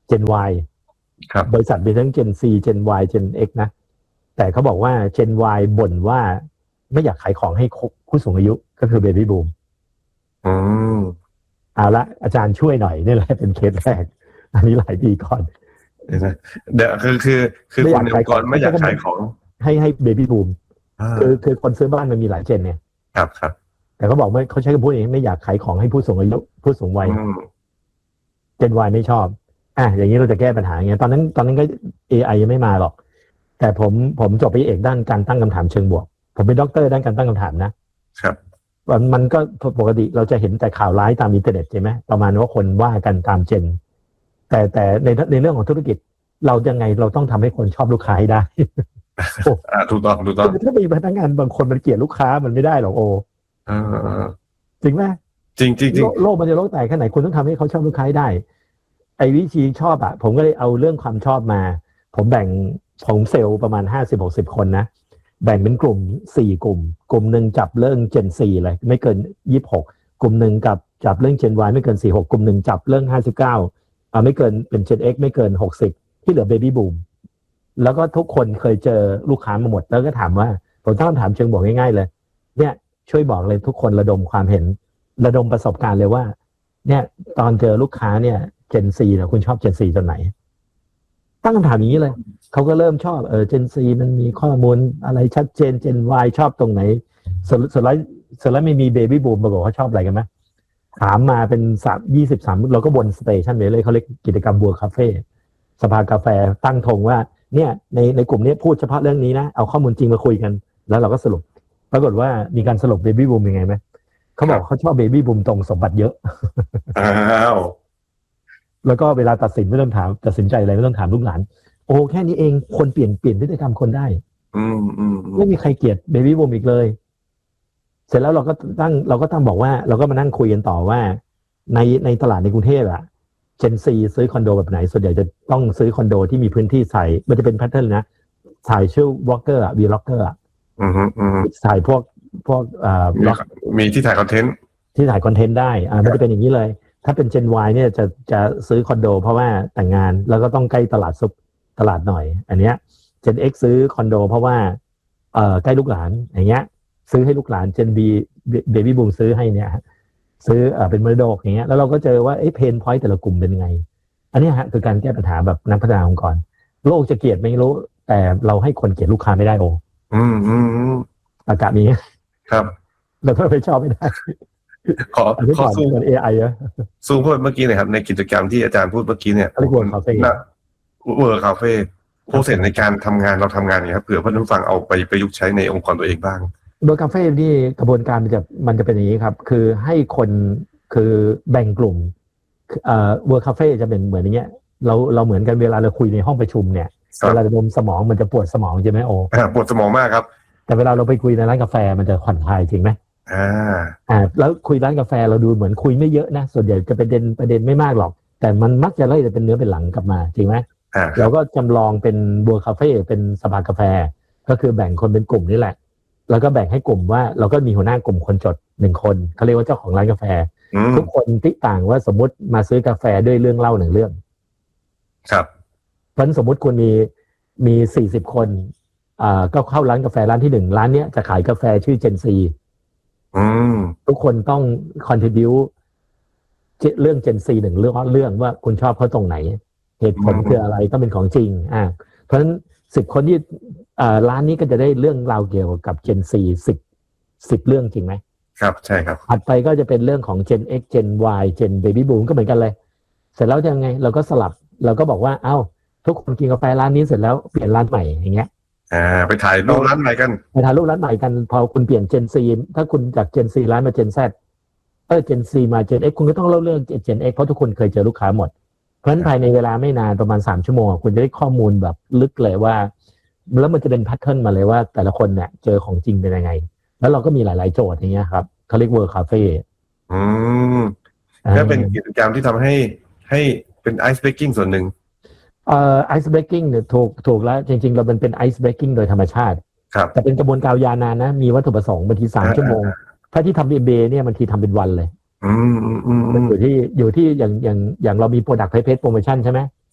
Gen Y ครับบริษัทมีทั้ง Gen C Gen Y Gen X นะแต่เขาบอกว่า Gen Y บ่นว่าไม่อยากขายของให้ผู้สูงอายุก็คือ Baby Boom อืมเอาละอาจารย์ช่วยหน่อยนี่แหละเป็นเคสแรกอันนี้หลายปีก่อนเดี๋ยวคือคือคือคนในองค์กรไม่อยากขายของให้ให้ Baby Boom คือคือคนซื้อบ้านมันมีหลายเจนเนี่ยครับครับแต่เขาบอกไม่เขาใช้คำพูดเองไม่อยากขายของให้ผู้สูงอายุผู้สูงวัยเจน Y ไม่ชอบอ่ะอย่างนี้เราจะแก้ปัญหาไงตอนนั้นตอนนั้นก็ เอ ไอ ยังไม่มาหรอกแต่ผมผมจบปริญญาเอกด้านการตั้งคำถามเชิงบวกผมเป็นด็อกเตอร์ด้านการตั้งคำถามนะครับมันก็ปกติเราจะเห็นแต่ข่าวร้ายตามอินเทอร์เน็ตใช่ไหมประมาณว่าคนว่ากันตามเจนแต่แต่ในในเรื่องของธุรกิจเรายังไงเราต้องทำให้คนชอบลูกค้าให้ได้อ่าถูกต้องถูกต้องถ้ามีพนักงานบางคนมันเกลียดลูกค้ามันไม่ได้หรอกโออ่าจริงไหมจริงจริงจริงโลกมันจะโลกแตกแค่ไหนคุณต้องทำให้เขาชอบลูกค้าได้ไอ้วิธีชอบอ่ะผมก็เลยเอาเรื่องความชอบมาผมแบ่งผมเซลล์ประมาณห้าสิบหกสิบคนนะแบ่งเป็นกลุ่มสี่กลุ่มกลุ่มหนึ่งจับเรื่อง Gen สี่เลยไม่เกินยี่สิบหกกลุ่มหนึ่งกับจับเรื่อง Gen Y ไม่เกินสี่สิบหกกลุ่มหนึ่งจับเรื่องห้าสิบเก้าอ่าไม่เกินเป็น Gen X ไม่เกินหกสิบที่เหลือ Baby Boom แล้วก็ทุกคนเคยเจอลูกค้ามาหมดแล้วก็ถามว่าผมตั้งคำถามเชิงบอกง่ายๆเลยเนี่ยช่วยบอกเลยทุกคนระดมความเห็นระดมประสบการณ์เลยว่าเนี่ยตอนเจอลูกค้าเนี่ย Gen สี่เนี่ยคุณชอบ Gen สี่ตอนไหนตั้งคำถามอย่างนี้เลยเขาก็เริ่มชอบเออ Gen สี่มันมีข้อมูลอะไรชัดเจน Gen Y ชอบตรงไหนสรุปแล้วสรุปแล้วไม่มี Baby Boom มาบอกเขาชอบอะไรกันไหมถามมาเป็นสามยี่สิบสามเราก็บนสเตชันไปเลยเขาเรียกกิจกรรมบัวคาเฟ่สภากาแฟตั้งธงว่าเนี่ยในในกลุ่มนี้พูดเฉพาะเรื่องนี้นะเอาข้อมูลจริงมาคุยกันแล้วเราก็สรุปปรากฏว่ามีการสรุป Baby Boom ยังไงไหมเขาบอกเขาชอบ Baby Boom ตรงสมบัติเยอะอ้าวแล้วก็เวลาตัดสินไม่ต้องถามตัดสินใจอะไรไม่ต้องถามลูกหลานโอ้แค่นี้เองคนเปลี่ยนเปลี่ยนพฤติกรรมคนได้อืมอืมไม่มีใครเกลียด Baby Boom อีกเลยเสร็จแล้วเราก็ตั้งเราก็ตั้งบอกว่าเราก็มานั่งคุยกันต่อว่าในในตลาดในกรุงเทพอะเจน C ซื้อคอนโดแบบไหนส่วนใหญ่จะต้องซื้อคอนโดที่มีพื้นที่ใส่มันจะเป็นแพทเทิร์นนะถ่ายชื่อวอล์กเกอร์อะวีล็อกเกอร์อะอือฮึอือฮึถ่ายพวกพวกอ่ามีที่ถ่ายคอนเทนต์ที่ถ่ายคอนเทนต์ได้อ่ามันจะเป็นอย่างนี้เลยถ้าเป็น Gen Y เนี่ยจะจะซื้อคอนโดเพราะว่าแต่งงานแล้วก็ต้องใกล้ตลาดซุปตลาดหน่อยอันเนี้ย Gen X ซื้อคอนโดเพราะว่าเอ่อใกล้ลูกหลานอย่างเงี้ยซื้อให้ลูกหลาน Gen B Baby Boom ซื้อให้เนี่ยซื้อเอ่อเป็นมรดกอย่างเงี้ยแล้วเราก็เจอว่าเอ้เพนพอยต์แต่ละกลุ่มเป็นยังไงอันนี้ฮะคือการแก้ปัญหาแบบนักพัฒนาองค์กรโลกจะเกลียดไม่รู้แต่เราให้คนเกลียดลูกค้าไม่ได้โออืมอืมอากาศนี้ครับเราก็ไม่ชอบไม่ได้ขอขอสู้เหมือน เอ ไอ อ่ะสู้พูดเมื่อกี้นะครับในกิจกรรมที่อาจารย์พูดเมื่อกี้เนี่ยเวิร์คคาเฟ่เวิร์คคาเฟ่โปรเซสในการทำงานเราทำงานเนี่ยครับเผื่อเพื่อนผู้ฟังเอาไปประยุกต์ใช้ในองค์กรตัวเองบ้างเวิร์คคาเฟ่นี่กระบวนการมันจะมันจะเป็นอย่างนี้ครับคือให้คนคือแบ่งกลุ่มเอ่อเวิร์คคาเฟ่จะเป็นเหมือนอย่างเงี้ยเราเราเหมือนกันเวลาเราคุยในห้องประชุมเนี่ยเวลาจะดมสมองมันจะปวดสมองใช่ไหมโอ้ปวดสมองมากครับแต่เวลาเราไปคุยในร้านกาแฟมันจะผ่อนคลายจริงไหมอ่าอ่าแล้วคุยร้านกาแฟเราดูเหมือนคุยไม่เยอะนะส่วนใหญ่จะเป็นประเด็นประเด็นไม่มากหรอกแต่มันมักจะไล่จะเป็นเนื้อเป็นหลังกลับมาจริงไหมอ่าเราก็จำลองเป็นบัวคาเฟ่เป็นสภากาแฟก็คือแบ่งคนเป็นกลุ่มนี่แหละแล้วก็แบ่งให้กลุ่มว่าเราก็มีหัวหน้ากลุ่มคนจดหนึ่งคนเขาเรียกว่าเจ้าของร้านกาแฟทุกคนติต่างว่าสมมติมาซื้อกาแฟด้วยเรื่องเล่าหนึ่งเรื่องครับเพราะสมมติคุณมีมีสี่สิบคนอ่าก็เข้าร้านกาแฟร้านที่หนึ่งร้านเนี้ยจะขายกาแฟชื่อ Gen C อืมทุกคนต้อง contribute เรื่อง Gen C หนึ่งเรื่องเรื่องว่าคุณชอบเขาตรงไหนเหตุผลคืออะไรต้องเป็นของจริงอ่าเพราะฉะนั้นสิบคนที่อ่าร้านนี้ก็จะได้เรื่องราวเกี่ยวกับ Gen C สิบ สิบเรื่องจริงไหมครับใช่ครับถัดไปก็จะเป็นเรื่องของ Gen X Gen Y Gen Baby Boom ก็เหมือนกันเลยเสร็จแล้วยังไงเราก็สลับเราก็บอกว่าเอ้าทุกคนกินกาแฟร้านนี้เสร็จแล้วเปลี่ยนร้านใหม่อย่างเงี้ยอ่าไปถ่ายรูปร้านใหม่กันไปถ่ายรูปร้านใหม่กันพอคุณเปลี่ยน Gen C ถ้าคุณจาก Gen C ร้านมา Gen Z เออ Gen C มา Gen X คุณก็ต้องเล่าเรื่อง Gen X เพราะทุกคนเคยเจอลูกค้าหมดเพราะฉะนั้นภายในเวลาไม่นานประมาณสามชั่วโมงคุณจะได้ข้อมูลแบบลึกเลยว่าแล้วมันจะเป็นแพทเทิร์นมาเลยว่าแต่ละคนเนี่ยเจอของจริงเป็นยังไงแล้วเราก็มีหลายๆโจทย์อย่างเงี้ยครับเขาเรียก World Cafe อืมก็เป็นกิจกรรมที่ทำให้ให้เป็น ice breaking ส่วนหนึ่งเอ่อ ice breaking เนี่ยถูกถูกแล้วจริงๆเราเป็นเป็น ice breaking โดยธรรมชาติครับแต่เป็นกระบวนการยาวนานนะมีวัตถุประสงค์บางทีสามชั่วโมงถ้าที่ทำ เอ็ม บี เอ เนี่ยบางทีทำเป็นวันเลยอืมอืมอืมมันอยู่ที่อยู่ที่อย่างอย่างอย่างเรามี product page promotion ใช่ไหม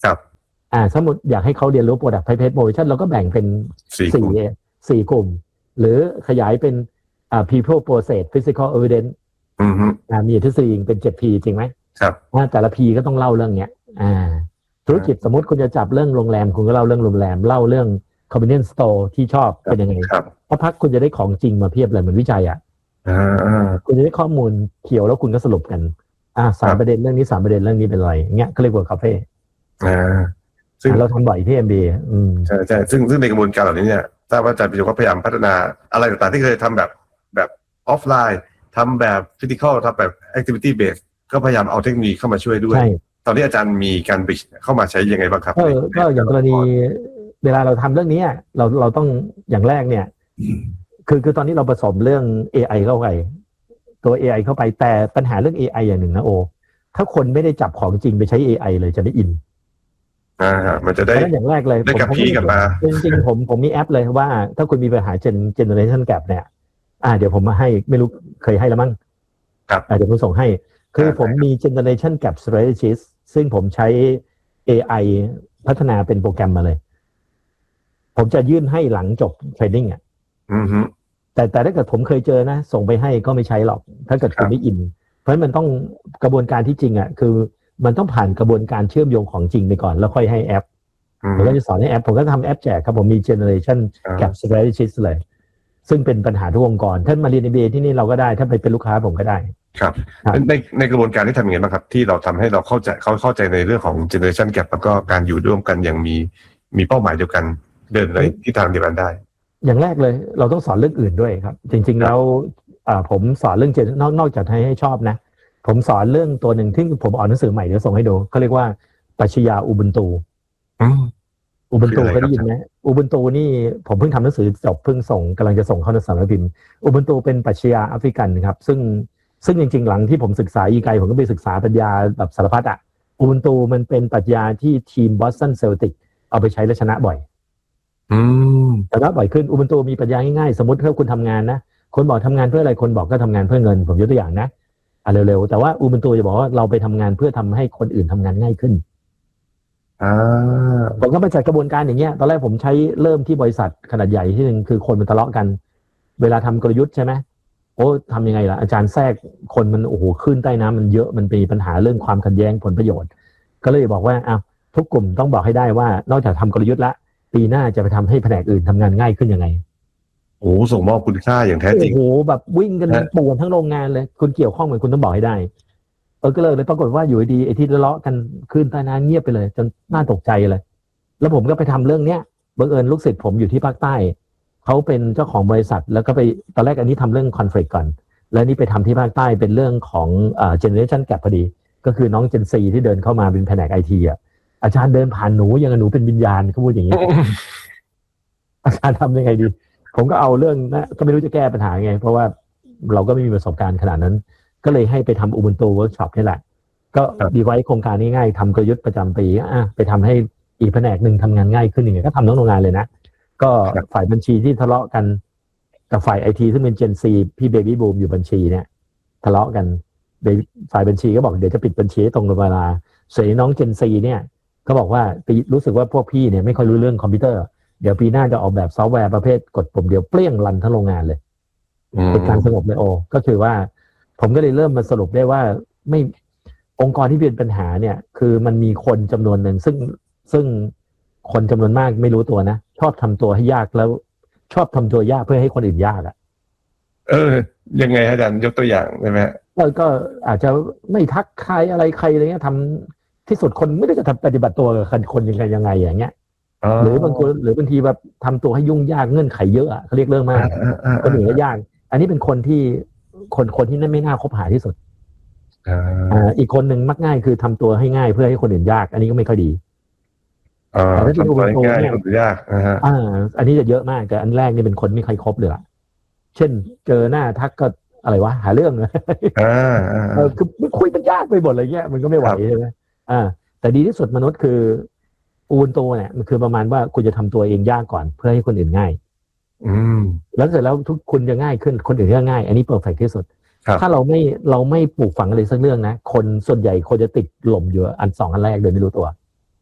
ครับอ่าสมมติอยากให้เขาเรียนรู้ Product Type Motion เราก็แบ่งเป็นสี่สี่กลุ่มหรือขยายเป็นอ่า People Process Physical Evidence อือฮึอ่ามีทฤษฎีเป็น เจ็ด พี จริงไหมครับว่าแต่ละ P ก็ต้องเล่าเรื่องเนี้ยอ่าธุรกิจสมมติคุณจะจับเรื่องโรงแรมคุณก็เล่าเรื่องโรงแรมเล่าเรื่อง Convenience Store ที่ชอบเป็นยังไงเพราะพักคุณจะได้ของจริงมาเพียบเลยเหมือนวิจัยอ่ะคุณจะได้ข้อมูลเขียวแล้วคุณก็สรุปกันอ่าสามประเด็นเรื่องนี้สามประเด็นเรื่องนี้เป็นอะไรเงี้ยก็เรียกว่าคาเฟ่อ่าซึ่งเราทำบ่อยที่ เอ็ม บี อืมใช่ใช่ซึ่งซึ่งในกระบวนการเหล่านี้เนี่ยทราบว่าอาจารย์ประโยชน์ก็พยายามพัฒนาอะไรต่างๆที่เคยทำแบบแบบออฟไลน์ทำแบบฟิสิกอลทำแบบแอคทิวิตี้เบสก็พยายามเอาเทคโนโลยีเข้ามาช่วยด้วยตอนนี้อาจารย์มีการบริดจ์เข้ามาใช้ยังไงบ้างครับก็ก็อย่างกรณีเวลาเราทำเรื่องนี้เราเราต้องอย่างแรกเนี่ยคือคือตอนนี้เราผสมเรื่อง เอ ไอ เข้าไปตัว เอ ไอ เข้าไปแต่ปัญหาเรื่อง เอ ไอ อย่างหนึ่งนะโอถ้าคนไม่ได้จับของจริงไปใช้ เอ ไอ เลยจะไม่อินอ่ามันจะได้อย่างแรกเลยได้กับพี่กันมาจริงๆผมผมมีแอปเลยว่าถ้าคุณมีปัญหา generation gap เนี่ยอ่าเดี๋ยวผมมาให้ไม่รู้เคยให้แล้วมั้งครับเดี๋ยวผมส่งให้คือผมมี generation gap strategist ซึ่งผมใช้ เอ ไอ พัฒนาเป็นโปรแกรมมาเลยผมจะยื่นให้หลังจบเทรนนิ่งอ่ะอือฮึแต่แต่ถ้าเกิดผมเคยเจอนะส่งไปให้ก็ไม่ใช้หรอกถ้าเกิดคุณไม่อินเพราะมันต้องกระบวนการที่จริงอ่ะคือมันต้องผ่านกระบวนการเชื่อมโยงของจริงไปก่อนแล้วค่อยให้แอปผมก็จะสอนให้แอปผมก็ทำแอปแจกครับผมมี generation gap strategist เลยซึ่งเป็นปัญหาทุกองค์กรท่านมาเรียน เอ็ม บี เอ ที่นี่เราก็ได้ถ้าไปเป็นลูกค้าผมก็ได้ครับในในกระบวนการที่ทำยังไงบ้างครับที่เราทำให้เราเข้าใจเขาเข้าใจในเรื่องของ generation gap แล้วก็การอยู่ร่วมกันอย่างมีมีเป้าหมายเดียวกันเดินในทิศทางเดียวกันได้อย่างแรกเลยเราต้องสอนเรื่องอื่นด้วยครับจริงๆแล้วผมสอนเรื่องนอกนอกจากให้ให้ชอบนะผมสอนเรื่องตัวหนึ่งที่ผมอ่านหนังสือใหม่เดี๋ยวส่งให้ดูเขาเรียกว่าปรัชญาอุบุนตูอุบุนตูเคยได้ยินไหมอุบุนตูนี่ผมเพิ่งทำหนังสือจบเพิ่งส่งกำลังจะส่งเข้าในสำนักพิมพ์อุบุนตูเป็นปรัชญาแอฟริกันครับซึ่งซึ่งจริงๆหลังที่ผมศึกษาอีไกผมก็ไปศึกษาปรัชญาแบบสารพัดอ่ะอุบุนตูมันเป็นปรัชญาที่ทีมบอสตันเซลติกเอาไปใช้และชนะบ่อยอืมชนะบ่อยขึ้นอุบุนตูมีปรัชญาง่ายๆสมมติถ้าคุณทำงานนะคนบอกทำงานเพื่ออะไรคนบอกก็ทำงานเพื่อเงินผมยกตัวอย่างนะอ่ะเร็วๆแต่ว่าอุบุนตูจะบอกว่าเราไปทำงานเพื่อทำให้คนอื่นทำงานง่ายขึ้นอ่าผมก็ไปจัดกระบวนการอย่างเงี้ยตอนแรกผมใช้เริ่มที่บริษัทขนาดใหญ่ที่นึงคือคนมันทะเลาะกันเวลาทำกลยุทธ์ใช่ไหมโอ้ทำยังไงล่ะอาจารย์แทรกคนมันโอ้โหขึ้นใต้น้ำมันเยอะมันมีปัญหาเรื่องความขัดแย้งผลประโยชน์ก็เลยบอกว่าอ้าวทุกกลุ่มต้องบอกให้ได้ว่านอกจากทำกลยุทธ์ละปีหน้าจะไปทำให้แผนกอื่นทำงานง่ายขึ้นยังไงโอ้ส่งมอบคุณค่าอย่างแท้จริงโอ้โหแบบวิ่งกันป่วนทั้งโรงงานเลยคุณเกี่ยวข้องเหมือนคุณต้องบอกให้ได้เออก็เลยเลยปรากฏว่าอยู่ดีไอ้ที่ทะเลาะกันขึ้นใต้น้ำเงียบไปเลยจนน่าตกใจเลยแล้วผมก็ไปทำเรื่องเนี้ยบังเอิญลูกศิษย์ผมอยู่ที่ภาคใต้เขาเป็นเจ้าของบริษัทแล้วก็ไปตอนแรกอันนี้ทำเรื่อง conflict ก่อนแล้วนี่ไปทำที่ภาคใต้เป็นเรื่องของอ่า generation gap พอดีก็คือน้อง Gen Z ที่เดินเข้ามาเป็นแผนก ไอ ที อ่ะอาจารย์เดินผ่านหนูยังหนูเป็นวิญญาณเขาพูดอย่างนี้ อาจารย์ทำยังไงดีผมก็เอาเรื่องนะก็ไม่รู้จะแก้ปัญหาไงเพราะว่าเราก็ไม่มีประสบการณ์ขนาดนั้นก็เลยให้ไปทำ Ubuntu Workshop นี่แหละก็ดีไว้โครงการง่ายๆทำกลยุทธ์ประจำปีอ่ะไปทำให้อีกแผนกหนึ่งทำงานง่ายขึ้นอย่างเงี้ยก็ทำทั้งโรงงานเลยนะก็ฝ่ายบัญชีที่ทะเลาะกันกับฝ่ายไอทีซึ่งเป็น Gen Z พี่เบบี้บูมอยู่บัญชีเนี่ยทะเลาะกันฝ่ายบัญชีก็บอกเดี๋ยวจะปิดบัญชีตรงเวลาส่วนน้อง Gen Z เนี่ยก็บอกว่ารู้สึกว่าพวกพี่เนี่ยไม่ค่อยรู้เรื่องคอมพิวเตอร์เดี๋ยวปีหน้าจะออกแบบซอฟต์แวร์ประเภทกดปุ่มเดียวเปรี้ยงรันทั้งโรงงานเลยเป็นการสงบเลยโอก็คือว่าผมก็เลยเริ่มมาสรุปได้ว่าไม่องค์กรที่เป็นปัญหาเนี่ยคือมันมีคนจำนวนหนึ่งซึ่งซึ่งคนจำนวนมากไม่รู้ตัวนะชอบทำตัวให้ยากแล้วชอบทำตัวยากเพื่อให้คนอื่นยากอ่ะเออยังไงอาจารย์ยกตัวอย่างได้ไหมก็ก็อาจจะไม่ทักใครอะไรใครอะไรเงี้ยทำที่สุดคนไม่ได้จะทำปฏิบัติตัวกับคนยังไงยังไงอย่างเงี้ยหรือบางคนหรือบางทีแบบทำตัวให้ยุ่งยากเงื่อนไขเยอะอ่ะเขาเรียกเรื่องมากคนอื่นก็ยากอันนี้เป็นคนที่คนคนที่นั่นไม่น่าคบหาที่สุดอ่าอีกคนหนึ่งมักง่ายคือทำตัวให้ง่ายเพื่อให้คนอื่นยากอันนี้ก็ไม่ค่อยดีอ่าทำตัวให้ง่ายคนอื่นยากอ่าอันนี้จะเยอะมากแต่อันแรกนี่เป็นคนไม่ค่อยคบเลยล่ะเช่นเจอหน้าทักก็อะไรวะหาเรื่องเลยอ่าเออคือคุยมันยากไปหมดเลยเงี้ยมันก็ไม่ไหวใช่ไหมอ่าแต่ดีที่สุดมนุษย์คืออูนโตเนี่ยมันคือประมาณว่าคุณจะทำตัวเองยากก่อนเพื่อให้คนอื่นง่ายอืมแล้วเสร็จแล้วทุกคุณจะง่ายขึ้นคนอื่นก็ง่ายอันนี้เพอร์เฟกต์ที่สุดถ้าเราไม่เราไม่ปลูกฝังอะไรสักเรื่องนะคนส่วนใหญ่คนจะติดหล่มอยู่อันสองอันแรกโดยไม่รู้ตัว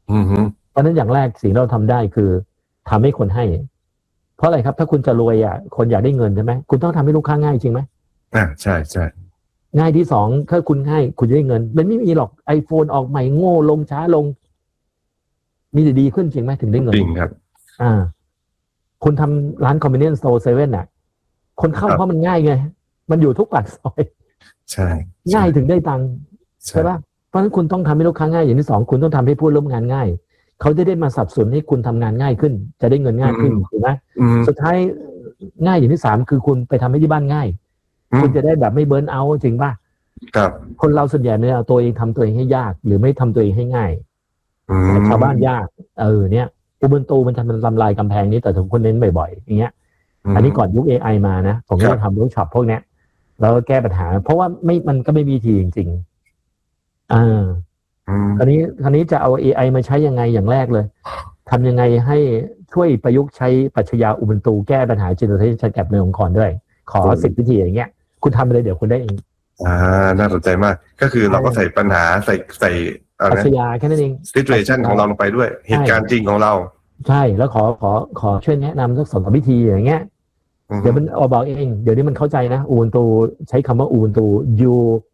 อือฮึเพราะนั้นอย่างแรกสิ่งที่เราทำได้คือทำให้คนให้เพราะอะไรครับถ้าคุณจะรวยอ่ะคนอยากได้เงินใช่ไหมคุณต้องทำให้ลูกค้าง่ายจริงไหมอ่าใช่ใช่ง่ายที่สองถ้าคุณง่ายคุณจะได้เงินมันไม่มีหรอก iPhone ออกใหม่โง่ลงช้าลงมีแต่ดีขึ้นจริงไหมถึงได้เงินจริงครับอ่าคุณทำร้าน convenience store เซเว่นน่ะคนเข้าเพราะมันง่ายไงมันอยู่ทุกปากซอยใช่ง่ายถึงได้ตังค์ใช่ป่ะเพราะฉะนั้นคุณต้องทำให้ลูกค้าง่ายอย่างที่สองคุณต้องทำให้ผู้ร่วมงานง่ายเขาจะได้มาสนับสนุนให้คุณทำงานง่ายขึ้นจะได้เงินง่ายขึ้นถูกไหมสุดท้ายง่ายอย่างที่สามคือคุณไปทำให้ที่บ้านง่ายคุณจะได้แบบไม่เบิร์นเอาท์จริงป่ะครับคนเราส่วนใหญ่เนี่ยเอาตัวเองทำตัวเองให้ยากหรือไม่ทำตัวเองให้ง่ายแต่ชาวบ้านยากเออเนี่ยอุบันตูมันทำมันทำลายกำแพงนี้แต่ถึงคนเน้นบ่อยๆอย่างเงี้ยอันนี้ก่อนยุค เอ ไอ มานะผมก็จะทำเวิร์กช็อปพวกเนี้ยแล้วแก้ปัญหาเพราะว่าไม่มันก็ไม่มีทีจริงๆอ่าคราวนี้คราวนี้จะเอา เอ ไอ มาใช้ยังไงอย่างแรกเลยทำยังไงให้ช่วยประยุกต์ใช้ปรัชญาอุบันตูแก้ปัญหา generation gap ในองค์กรด้วยขอสิบวิธีอย่างเงี้ยคุณทำไปเลยเดี๋ยวคุณได้เองอ่าน่าสนใจมากก็คือเราก็ใส่ปัญหาใส่ใส่ปรัชญาแค่นั้นเอง situation ของเราลงไปด้วยเหตุการณ์จริงของเราใช่แล้วขอขอขอช่วยแนะนำสักสองวิธีอย่างเงี้ยเดี๋ยวมันเอาบอกเองเดี๋ยวนี้มันเข้าใจนะอูนตูใช้คำว่าอูนตู U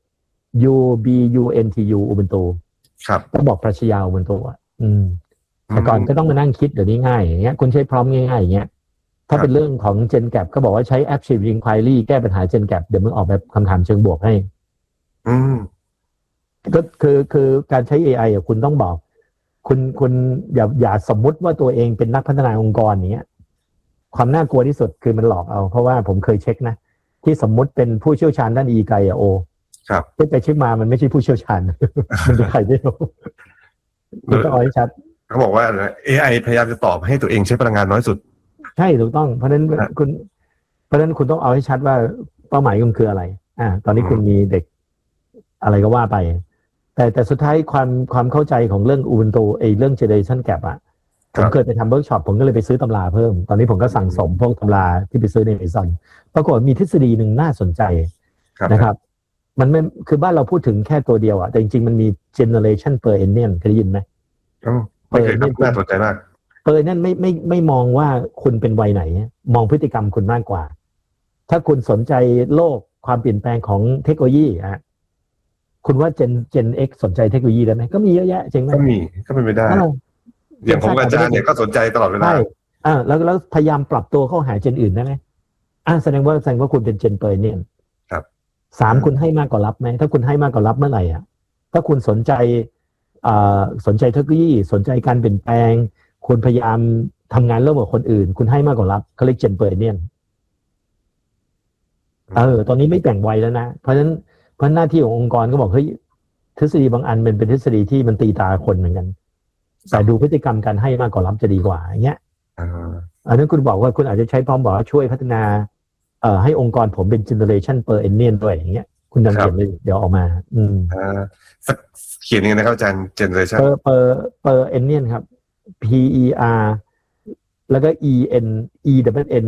U B U N T U อูนตูครับก็บอกปรัชญาอูนตูอ่ะอืมแต่ก่อนก็ต้องมานั่งคิดเดี๋ยวนี้ง่ายอย่างเงี้ยคุณใช้พร้อมง่ายๆอย่างเงี้ยถ้าเป็นเรื่องของ Gen Gap ก็บอกว่าใช้ Active Inquiry แก้ปัญหา Gen Gap เดี๋ยวมึงออกแบบคำถามเชิงบวกให้อืมก็คือคือการใช้ เอ ไอ อ่ะคุณต้องบอกคุณคุณอย่าอย่าสมมุติว่าตัวเองเป็นนักพัฒนาองค์กรอย่างเงี้ยความน่ากลัวที่สุดคือมันหลอกเอาเพราะว่าผมเคยเช็คนะที่สมมุติเป็นผู้เชี่ยวชาญด้าน อี ไกอ่ะโอครับไปเช็คมามันไม่ใช่ผู้เชี่ยวชาญมันเป็นใครไม่รู้คุณต้องเอาให้ชัดเขาบอกว่า เอ ไอ พยายามจะตอบให้ตัวเองใช้พลังงานน้อยสุดใช่ถูกต้องเพราะฉะนั้นคุณเพราะฉะนั้นคุณต้องเอาให้ชัดว่าเป้าหมายคุณคืออะไรอ่าตอนนี้คุณมีเด็กอะไรก็ว่าไปแต่แต่สุดท้ายความความเข้าใจของเรื่อง Ubuntu ไอ้เรื่อง generation gap อ่ะผมเคยไปทำเวิร์กช็อปผมก็เลยไปซื้อตำราเพิ่มตอนนี้ผมก็สั่งสมพวกตำราที่ไปซื้อใน Amazon ปรากฏมีทฤษฎีหนึ่งน่าสนใจนะครับมันไม่คือบ้านเราพูดถึงแค่ตัวเดียวอ่ะแต่จริงๆมันมี generation per annum เคยได้ยินไหมอ๋อไม่เคยครับน่าสนใจมากเปอร์นั่นไม่ไม่ไม่มองว่าคุณเป็นวัยไหนมองพฤติกรรมคุณมากกว่าถ้าคุณสนใจโลกความเปลี่ยนแปลงของเทคโนโลยีอ่ะคุณว่า Gen Gen X สนใจเทคโนโลยีได้ไหมก็มีเยอะแยะจริงไหมก็มีก็เป็นไปได้อย่างผมกับอาจารย์เนี่ยก็สนใจตลอดเวลาใช่อ่าแล้วแล้วพยายามปรับตัวเข้าหาเจนอื่นได้ไหมอ่าแสดงว่าแสดงว่าคุณเป็นเจนเปอร์เนี่ยครับสามคุณให้มากกว่ารับไหมถ้าคุณให้มากกว่ารับเมื่อไหร่อ่ะถ้าคุณสนใจอ่าสนใจเทคโนโลยีสนใจการเปลี่ยนแปลงคุณพยายามทำงานร่วมกับคนอื่นคุณให้มากกว่ารับเขาเรียกเจนเปอร์เนี่ยเออตอนนี้ไม่แบ่งวัยแล้วนะเพราะฉะนั้นเพราะหน้าที่ขององค์กรก็บอกเฮ้ยทฤษฎีบางอันเป็นเป็นทฤษฎีที่มันตีตาคนเหมือนกันแต่ดูพฤติกรรมการให้มากกว่ารับจะดีกว่าอย่างเงี้ยอันนั้นคุณบอกว่าคุณอาจจะใช้พร้อมบอกว่าช่วยพัฒนาเอ่อให้องค์กรผมเป็น generation per annum ด้วยอย่างเงี้ยคุณดังเขียนเลยเดี๋ยวออกมาอืมอ่าสักเขียนยังไงนะครับอาจารย์ generation per per per annum ครับ P E R แล้วก็ E N E W N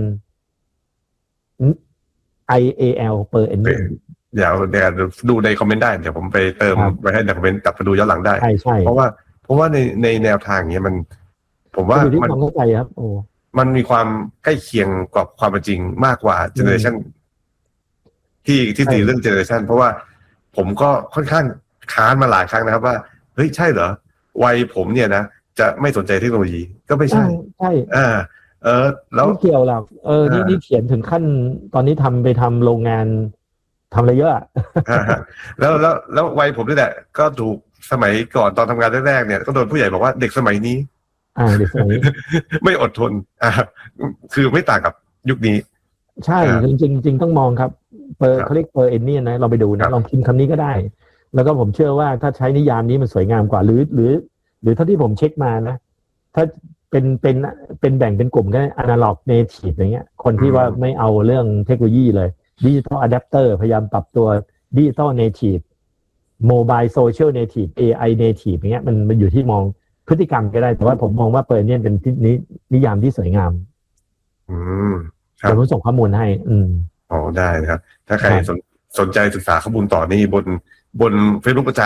I A L per annum เดี๋ยวเดี๋ยวดูในคอมเมนต์ได้เดี๋ยวผมไปเติมไว้ให้ในคอมเมนต์กลับไปดูย้อนหลังได้ใช่ใช่เพราะว่าเพราะว่าในในแนวทางอย่างเงี้ยมันผมว่ามันเข้าใจครับโอ้มันมีความใกล้เคียงกับความเป็นจริงมากกว่าเจเนอเรชันที่ที่ตีเรื่องเจเนอเรชันเพราะว่าผมก็ค่อนข้างค้านมาหลายครั้งนะครับว่าเฮ้ยใช่เหรอวัยผมเนี่ยนะจะไม่สนใจเทคโนโลยีก็ไม่ใช่ใช่อ่าเออแล้วไม่เกี่ยวหรอกเออนี่นี่เขียนถึงขั้นตอนนี้ทำไปทำโรงงานทำอะไรเยอะแล้วแล้วแล้ววัยผมนี่แหละก็ถูกสมัยก่อนตอนทำงานแรกๆเนี่ยก็โดนผู้ใหญ่บอกว่าเด็กสมัยนี้อ่าเด็กสมัยนี้ไม่อดทนอ่าคือไม่ต่างกับยุคนี้ใช่จริงจริงต้องมองครับเปอร์เขาเรียกเปอร์เอ็นนี่นะเราไปดูนะลองพิมพ์คำนี้ก็ได้แล้วก็ผมเชื่อว่าถ้าใช้นิยามนี้มันสวยงามกว่าหรือหรือหรือเท่าที่ผมเช็คมานะถ้าเป็นเป็นเป็นแบ่งเป็นกลุ่มก็อนาล็อกเนทีฟอย่างเงี้ยคนที่ว่าไม่เอาเรื่องเทคโนโลยีเลยดิจิทัลอะแดปเตอร์พยายามปรับตัวดิจิทัลเนทีฟโมบายโซเชียลเนทีฟ เอ ไอ เนทีฟอย่างเงี้ยมันมันอยู่ที่มองพฤติกรรมก็ได้แต่ว่าผมมองว่าเปิดเนี่ยเป็นที่นินิยามที่สวยงามอืมครับผมส่งข้อมูลให้อืมอ๋อได้นะครับถ้าใครสนสนใจศึกษาข้อมูลต่อนี่บนบน Facebook อาจารย์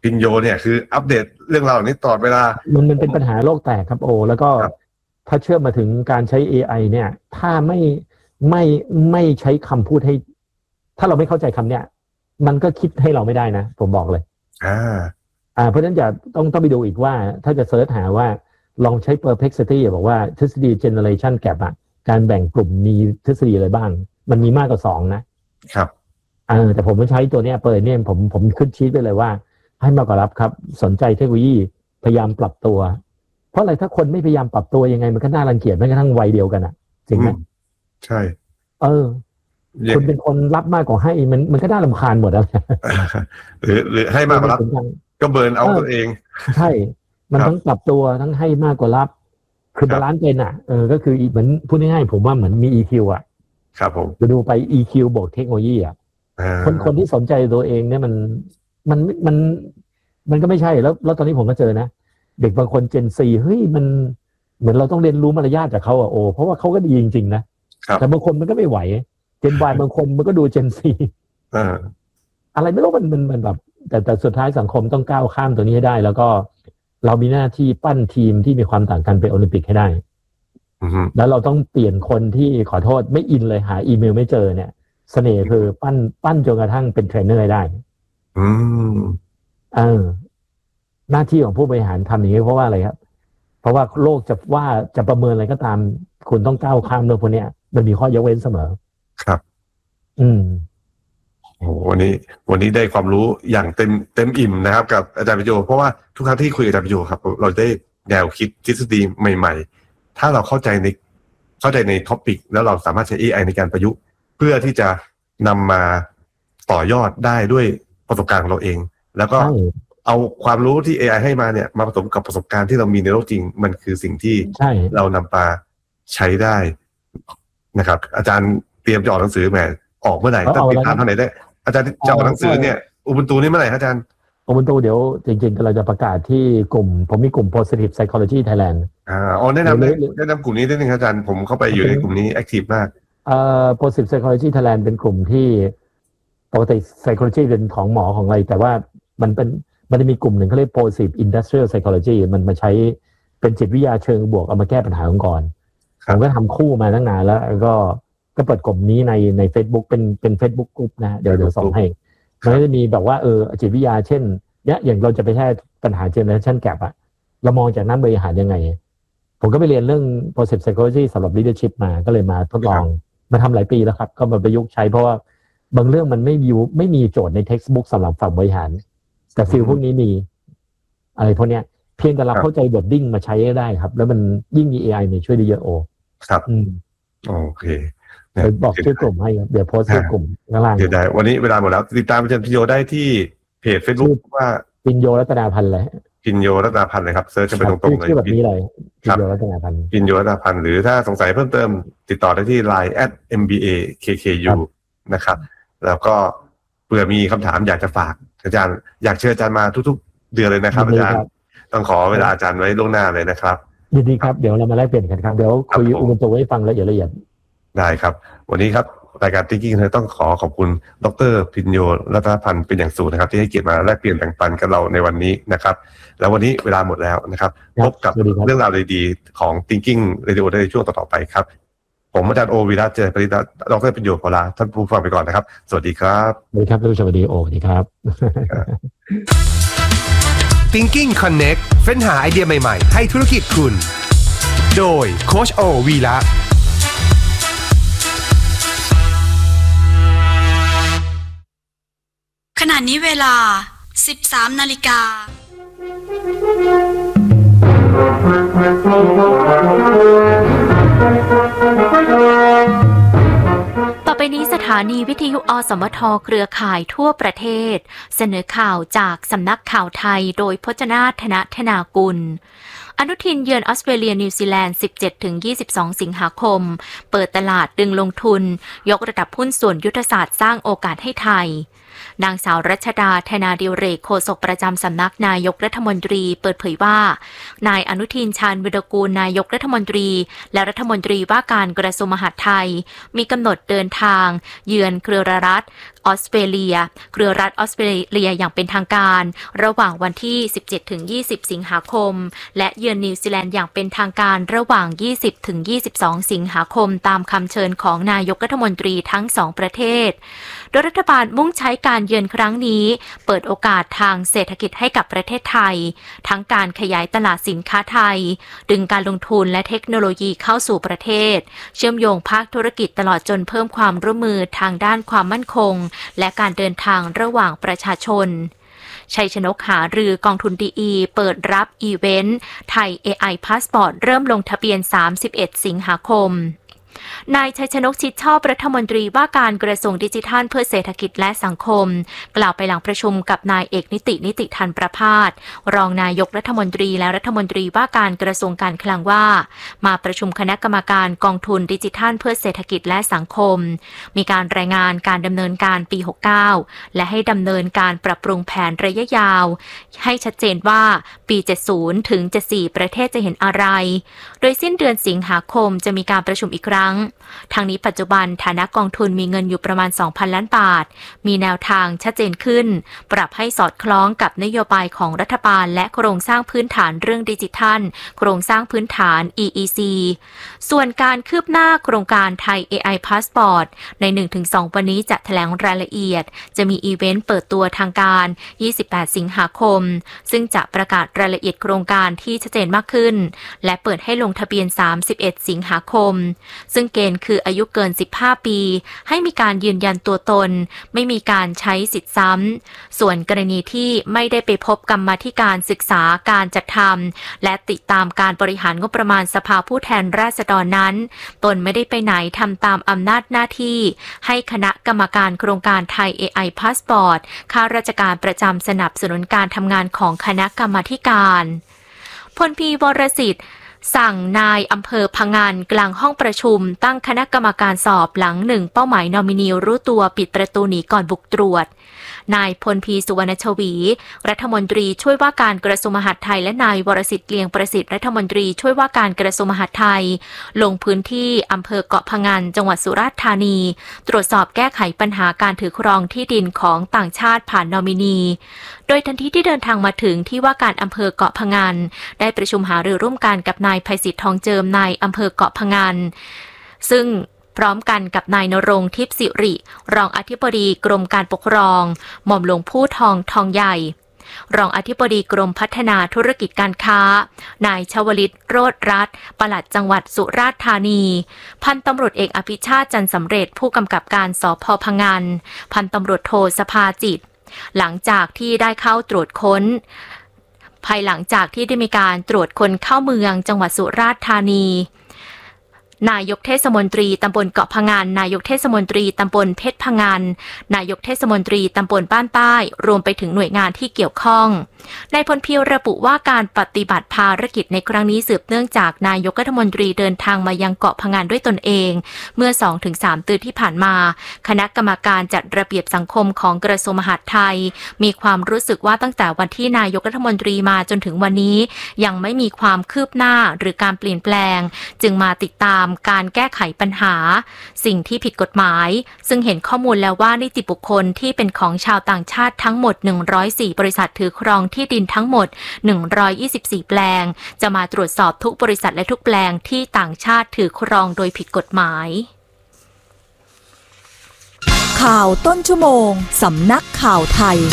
พินโยเนี่ยคืออัปเดตเรื่องราวนี้ตลอดเวลามันมันเป็นปัญหาโลกแตกครับโอแล้วก็ถ้าเชื่อมมาถึงการใช้ เอ ไอ เนี่ยถ้าไม่ไม่ไม่ใช้คำพูดให้ถ้าเราไม่เข้าใจคำเนี้ยมันก็คิดให้เราไม่ได้นะผมบอกเลยอ่าอ่าเพราะฉะนั้นอย่าต้องต้องไปดูอีกว่าถ้าจะเสิร์ชหาว่าลองใช้ perplexity บอกว่าทฤษฎี generation gap อ่ะการแบ่งกลุ่มมีทฤษฎีอะไรบ้างมันมีมากกว่าสองนะครับอ่าแต่ผมไม่ใช้ตัวเนี้ยเปิดเนี่ยผมผมขึ้นชีทไปเลยว่าให้มากกว่ารับครับสนใจเทคโนโลยีพยายามปรับตัวเพราะอะไรถ้าคนไม่พยายามปรับตัวยังไงมันก็น่ารังเกียจแม้กระทั่งวัยเดียวกันอ่ะจริงไหมใช่เออคุณเป็นคนรับมากกว่าให้มันมันก็น่ารำคาญหมดแล้วหรือหรือให้มากกว่ารับก็เบิร์นเอาตัวเองใช่มันทั้งปรับตัวทั้งให้มากกว่ารับคือบาลานซ์เป็นอ่ะเออก็คือเหมือนพูดง่ายๆผมว่าเหมือนมี อี คิว อ่ะครับผมจะดูไป อี คิว บวกเทคโนโลยีอ่ะคนคนที่สนใจตัวเองเนี่ยมันมันมันมันก็ไม่ใช่แล้วแล้วตอนนี้ผมก็เจอนะเด็กบางคนเจนซีเฮ้ยมันเหมือนเราต้องเรียนรู้มารยาทจากเขาอ่ะโอ้เพราะว่าเขาก็ดีจริงๆนะแต่บางคนมันก็ไม่ไหวเจน Y บางคนมันก็ดูเจนซีอะไรไม่รู้มันมันมันแบบแต่แต่สุดท้ายสังคมต้องก้าวข้ามตัวนี้ให้ได้แล้วก็เรามีหน้าที่ปั้นทีมที่มีความต่างกันไปโอลิมปิกให้ได้แล้วเราต้องเปลี่ยนคนที่ขอโทษไม่อินเลยหาอีเมลไม่เจอเนี่ยเสน่ห์คือปั้นปั้นจนกระทั่งเป็นเทรนเนอร์ได้อืมเออหน้าที่ของผู้บริหารทำอย่างนี้เพราะว่าอะไรครับเพราะว่าโลกจะว่าจะประเมินอะไรก็ตามคุณต้องก้าวข้ามเรื่องพวกนี้มันมีข้อยกเว้นเสมอครับอืมโอ้วันนี้วันนี้ได้ความรู้อย่างเต็มเต็มอิ่มนะครับกับอาจารย์ปิโยเพราะว่าทุกครั้งที่คุยกับอาจารย์ปิโยครับเราได้แนวคิดทฤษฎีใหม่ๆถ้าเราเข้าใจในเข้าใจในท็อปิกแล้วเราสามารถใช้ เอ ไอ ในการประยุกต์เพื่อที่จะนำมาต่อยอดได้ด้วยประสบการณ์ของเราเองแล้วก็เอาความรู้ที่ เอ ไอ ให้มาเนี่ยมาผสมกับประสบการณ์ที่เรามีในโลกจริงมันคือสิ่งที่เรานำมาใช้ได้นะครับอาจารย์เตรียมจะออกหนังสือแหมออกเมื่อไหร่ต้องติดตามเท่าไหร่ได้อาจารย์จะออกหนังสือเนี่ยอุบุนตูนี่เมื่อไหร่อาจารย์อุบุนตูเดี๋ยวจริงๆเราจะประกาศที่กลุ่มผมมีกลุ่ม Positive Psychology Thailand อ่าอ๋อแนะนำแนะนำกลุ่มนี้ได้ไหมครับอาจารย์ผมเข้าไปอยู่ในกลุ่มนี้แอคทีฟมากเอ่อ Positive Psychology Thailand เป็นกลุ่มที่ปกติ Psychology เป็นของหมอของอะไรแต่ว่ามันเป็นมันจะมีกลุ่มหนึ่งเขาเรียก Positive Industrial Psychology มันมาใช้เป็นจิตวิทยาเชิงบวกเอามาแก้ปัญหาองค์กรผมก็ทำคู่มาตั้งนานแล้วก็ก็เปิดกลุ่มนี้ในใน Facebook เป็นเป็น Facebook กลุ่มนะเดี๋ยวเดี๋ยวส่งให้มันจะมีแบบว่าเออจิตวิทยาเช่นเนี้ยอย่างเราจะไปแก้ปัญหา generation gap อะเรามองจากนั้นบริหารยังไงผมก็ไปเรียนเรื่อง positive psychology สำหรับ leadership มาก็เลยมาทดลองมาทำหลายปีแล้วครับก็มาประยุกต์ใช้เพราะว่าบางเรื่องมันไม่มีไม่มีโจทย์ใน textbook สำหรับฝั่งบริหารแต่ฟิลพวกนี้มีอะไรพวกเนี้ยเพียงแต่เราเข้าใจ wording มาใช้ได้ครับแล้วมันยิ่งมี เอ ไอ เนี่ยช่วยได้เยอะโอครับอืมโอเคบอกชื่อกลุ่มให้เดี๋ยวโพสต์ชื่อกลุ่มข้างล่างเดี๋ยวได้วันนี้เวลาหมดแล้วติดตามอาจารย์พิโยได้ที่เพจ Facebook ว่าพินโยรัตนาพันธ์เลยพินโยรัตนาพันธ์เลยครับเซิร์ชกันไปตรงๆเลยชื่อแบบนี้เลยพินโยรัตนาพันธ์พินโยรัตนาพันธ์หรือถ้าสงสัยเพิ่มเติมติดต่อได้ที่ ไลน์ แอท เอ็ม บี เอ เค เค ยู นะครับแล้วก็เผื่อมีคำถามอยากจะฝากอาจารย์อยากเชิญอาจารย์มาทุกๆเดือนเลยนะครับอาจารย์ต้องขอเวลาอาจารย์ไว้ล่วงหน้าเลยนะครับยินดีครับเดี๋ยวเรามาแลกเปลี่ยนกันครับเดี๋ยวคุยอุบุนตูให้ฟังละเอียดละเอียดได้ครับวันนี้ครับรายการ Thinking เลยต้องขอขอบคุณดร.พินโยรัตนพันธ์เป็นอย่างสูงนะครับที่ให้เกียรติมาแลกเปลี่ยนแบ่งปันกับเราในวันนี้นะครับแล้ววันนี้เวลาหมดแล้วนะครับพบกับเรื่องราวดีๆของ Thinking Radio ในช่วงต่อๆไปครับผมอาจารย์โอวีระเจริญปริตดร.พินโยขอลาท่านผู้ฟังไปก่อนนะครับสวัสดีครับสวัสดีครับท่านผู้ชมสวัสดีโอสวัสดีครับ Thinking Connect เฟ้นหาไอเดียใหม่ๆให้ธุรกิจคุณโดยโค้ชโอวีระขณะนี้เวลา สิบสามนาฬิกาต่อไปนี้สถานีวิทยุอสมทเครือข่ายทั่วประเทศเสนอข่าวจากสำนักข่าวไทยโดยพจนาธนธนากุลอนุทินเยือนออสเตรเลียนิวซีแลนด์ สิบเจ็ดถึงยี่สิบสอง สิงหาคมเปิดตลาดดึงลงทุนยกระดับหุ้นส่วนยุทธศาสตร์สร้างโอกาสให้ไทยนางสาวรัชดาธนาดิเรกโฆษกประจำสำนักนายกรัฐมนตรีเปิดเผยว่านายอนุทินชาญวิรากูลนายกรัฐมนตรีและรัฐมนตรีว่าการกระทรวงมหาดไทยมีกำหนดเดินทางเยือนเครือรัฐออสเตรเลียเครือรัฐออสเตรเลียอย่างเป็นทางการระหว่างวันที่ สิบเจ็ดถึงยี่สิบ สิงหาคมและเยือนนิวซีแลนด์อย่างเป็นทางการระหว่าง ยี่สิบถึงยี่สิบสอง สิงหาคมตามคำเชิญของนายกรัฐมนตรีทั้งสองประเทศโดยรัฐบาลมุ่งใช้การเยือนครั้งนี้เปิดโอกาสทางเศรษฐกิจให้กับประเทศไทยทั้งการขยายตลาดสินค้าไทยดึงการลงทุนและเทคโนโลยีเข้าสู่ประเทศเชื่อมโยงภาคธุรกิจตลอดจนเพิ่มความร่วมมือทางด้านความมั่นคงและการเดินทางระหว่างประชาชนชัยชนกหารือกองทุนดีอีเปิดรับอีเวนต์ไทย เอ ไอ Passport เริ่มลงทะเบียนสามสิบเอ็ดสิงหาคมนายชัยชนกชิดชอบรัฐมนตรีว่าการกระทรวงดิจิทัลเพื่อเศรษฐกิจและสังคมกล่าวไปหลังประชุมกับนายเอกนิตินิติทันประภาสรองนายกรัฐมนตรีและรัฐมนตรีว่าการกระทรวงการคลังว่ามาประชุมคณะกรรมการกองทุนดิจิทัลเพื่อเศรษฐกิจและสังคมมีการรายงานการดำเนินการปีหกสิบเก้าและให้ดำเนินการปรับปรุงแผนระยะยาวให้ชัดเจนว่าปีเจ็ดสิบถึงเจ็ดสิบสี่ประเทศจะเห็นอะไรโดยสิ้นเดือนสิงหาคมจะมีการประชุมอีกครั้งทางนี้ปัจจุบันฐานะกองทุนมีเงินอยู่ประมาณ สองพัน ล้านบาทมีแนวทางชัดเจนขึ้นปรับให้สอดคล้องกับนโยบายของรัฐบาลและโครงสร้างพื้นฐานเรื่องดิจิทัลโครงสร้างพื้นฐาน อี อี ซี ส่วนการคืบหน้าโครงการไทย เอ ไอ Passport ใน หนึ่งถึงสอง วันนี้จะแถลงรายละเอียดจะมีอีเวนต์เปิดตัวทางการยี่สิบแปดสิงหาคมซึ่งจะประกาศรายละเอียดโครงการที่ชัดเจนมากขึ้นและเปิดให้ลงทะเบียนสามสิบเอ็ดสิงหาคมซึ่งเกณฑ์คืออายุเกินสิบห้าปีให้มีการยืนยันตัวตนไม่มีการใช้สิทธิ์ซ้ำส่วนกรณีที่ไม่ได้ไปพบกรรมาธิการศึกษาการจัดทำและติดตามการบริหารงบประมาณสภาผู้แทนราษฎรนั้นตนไม่ได้ไปไหนทำตามอำนาจหน้าที่ให้คณะกรรมการโครงการไทย เอ ไอ Passport ข้าราชการประจำสนับสนุนการทำงานของคณะกรรมาธิการพลพีวรสิทธิ์สั่งนายอำเภอพะงันกลางห้องประชุมตั้งคณะกรรมการสอบหลังหนึ่งเป้าหมายนอมินีรู้ตัวปิดประตูหนีก่อนบุกตรวจนายพลพีสุวรรณชวีรัฐมนตรีช่วยว่าการกระทรวงมหาดไทยและนายวรสิทธิ์เกลียงประสิทธิ์รัฐมนตรีช่วยว่าการกระทรวงมหาดไทยลงพื้นที่อำเภอเกาะพะงันจังหวัดสุราษฎร์ธานีตรวจสอบแก้ไขปัญหาการถือครองที่ดินของต่างชาติผ่านนอมินีโดยทันทีที่เดินทางมาถึงที่ว่าการอำเภอเกาะพะงันได้ประชุมหารือร่วมกันกับนายไพศิษฐ์ทองเจิมนายอำเภอเกาะพะงันซึ่งพร้อมกันกับนายณรงค์ทิพย์สิริรองอธิบดีกรมการปกครองหม่อมหลวงพู่ทองทองใหญ่รองอธิบดีกรมพัฒนาธุรกิจการค้านายชวลิตโรจน์รัตน์ปลัดจังหวัดสุราษฎร์ธานีพันตำรวจเอกอภิชาติจันสำเร็จผู้กำกับการสภ.พะงันพันตำรวจโทสภาจิตหลังจากที่ได้เข้าตรวจค้นภายหลังจากที่ได้มีการตรวจคนเข้าเมืองจังหวัดสุราษฎร์ธานีนายกเทศมนตรีตำบลเกาะพะงันนายกเทศมนตรีตำบลเพชรพะงันนายกเทศมนตรีตำบลบ้านใต้รวมไปถึงหน่วยงานที่เกี่ยวข้องนายพลเพียวระบุว่าการปฏิบัติภารกิจในครั้งนี้สืบเนื่องจากนายกรัฐมนตรีเดินทางมายังเกาะพะงันด้วยตนเองเมื่อ สองถึงสาม เดือนที่ผ่านมาคณะกรรมการจัดระเบียบสังคมของกระทรวงมหาดไทยมีความรู้สึกว่าตั้งแต่วันที่นายกรัฐมนตรีมาจนถึงวันนี้ยังไม่มีความคืบหน้าหรือการเปลี่ยนแปลงจึงมาติดตามการแก้ไขปัญหาสิ่งที่ผิดกฎหมายซึ่งเห็นข้อมูลแล้วว่านิติบุคคลที่เป็นของชาวต่างชาติทั้งหมดหนึ่งร้อยสี่บริษัทถือครองที่ดินทั้งหมดหนึ่งร้อยยี่สิบสี่แปลงจะมาตรวจสอบทุกบริษัทและทุกแปลงที่ต่างชาติถือครองโดยผิดกฎหมายข่าวต้นชั่วโมงสำนักข่าวไทย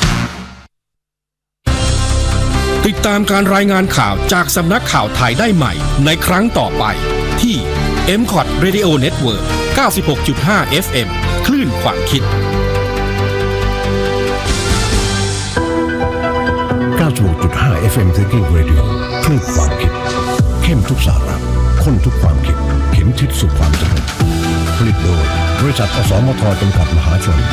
ติดตามการรายงานข่าวจากสำนักข่าวไทยได้ใหม่ในครั้งต่อไปที่ เอ็ม คอท Radio Network เก้าสิบหกจุดห้า เอฟ เอ็ม คลื่นความคิดเก้าสิบหกจุดห้า เอฟ เอ็ม Thinking Radio คลื่นความคิดเข้มทุกสาระข้นทุกความคิดเข็มทิศสู่ความสำเร็จผลิตโดยบริษัทอสมทจำกัดมหาชน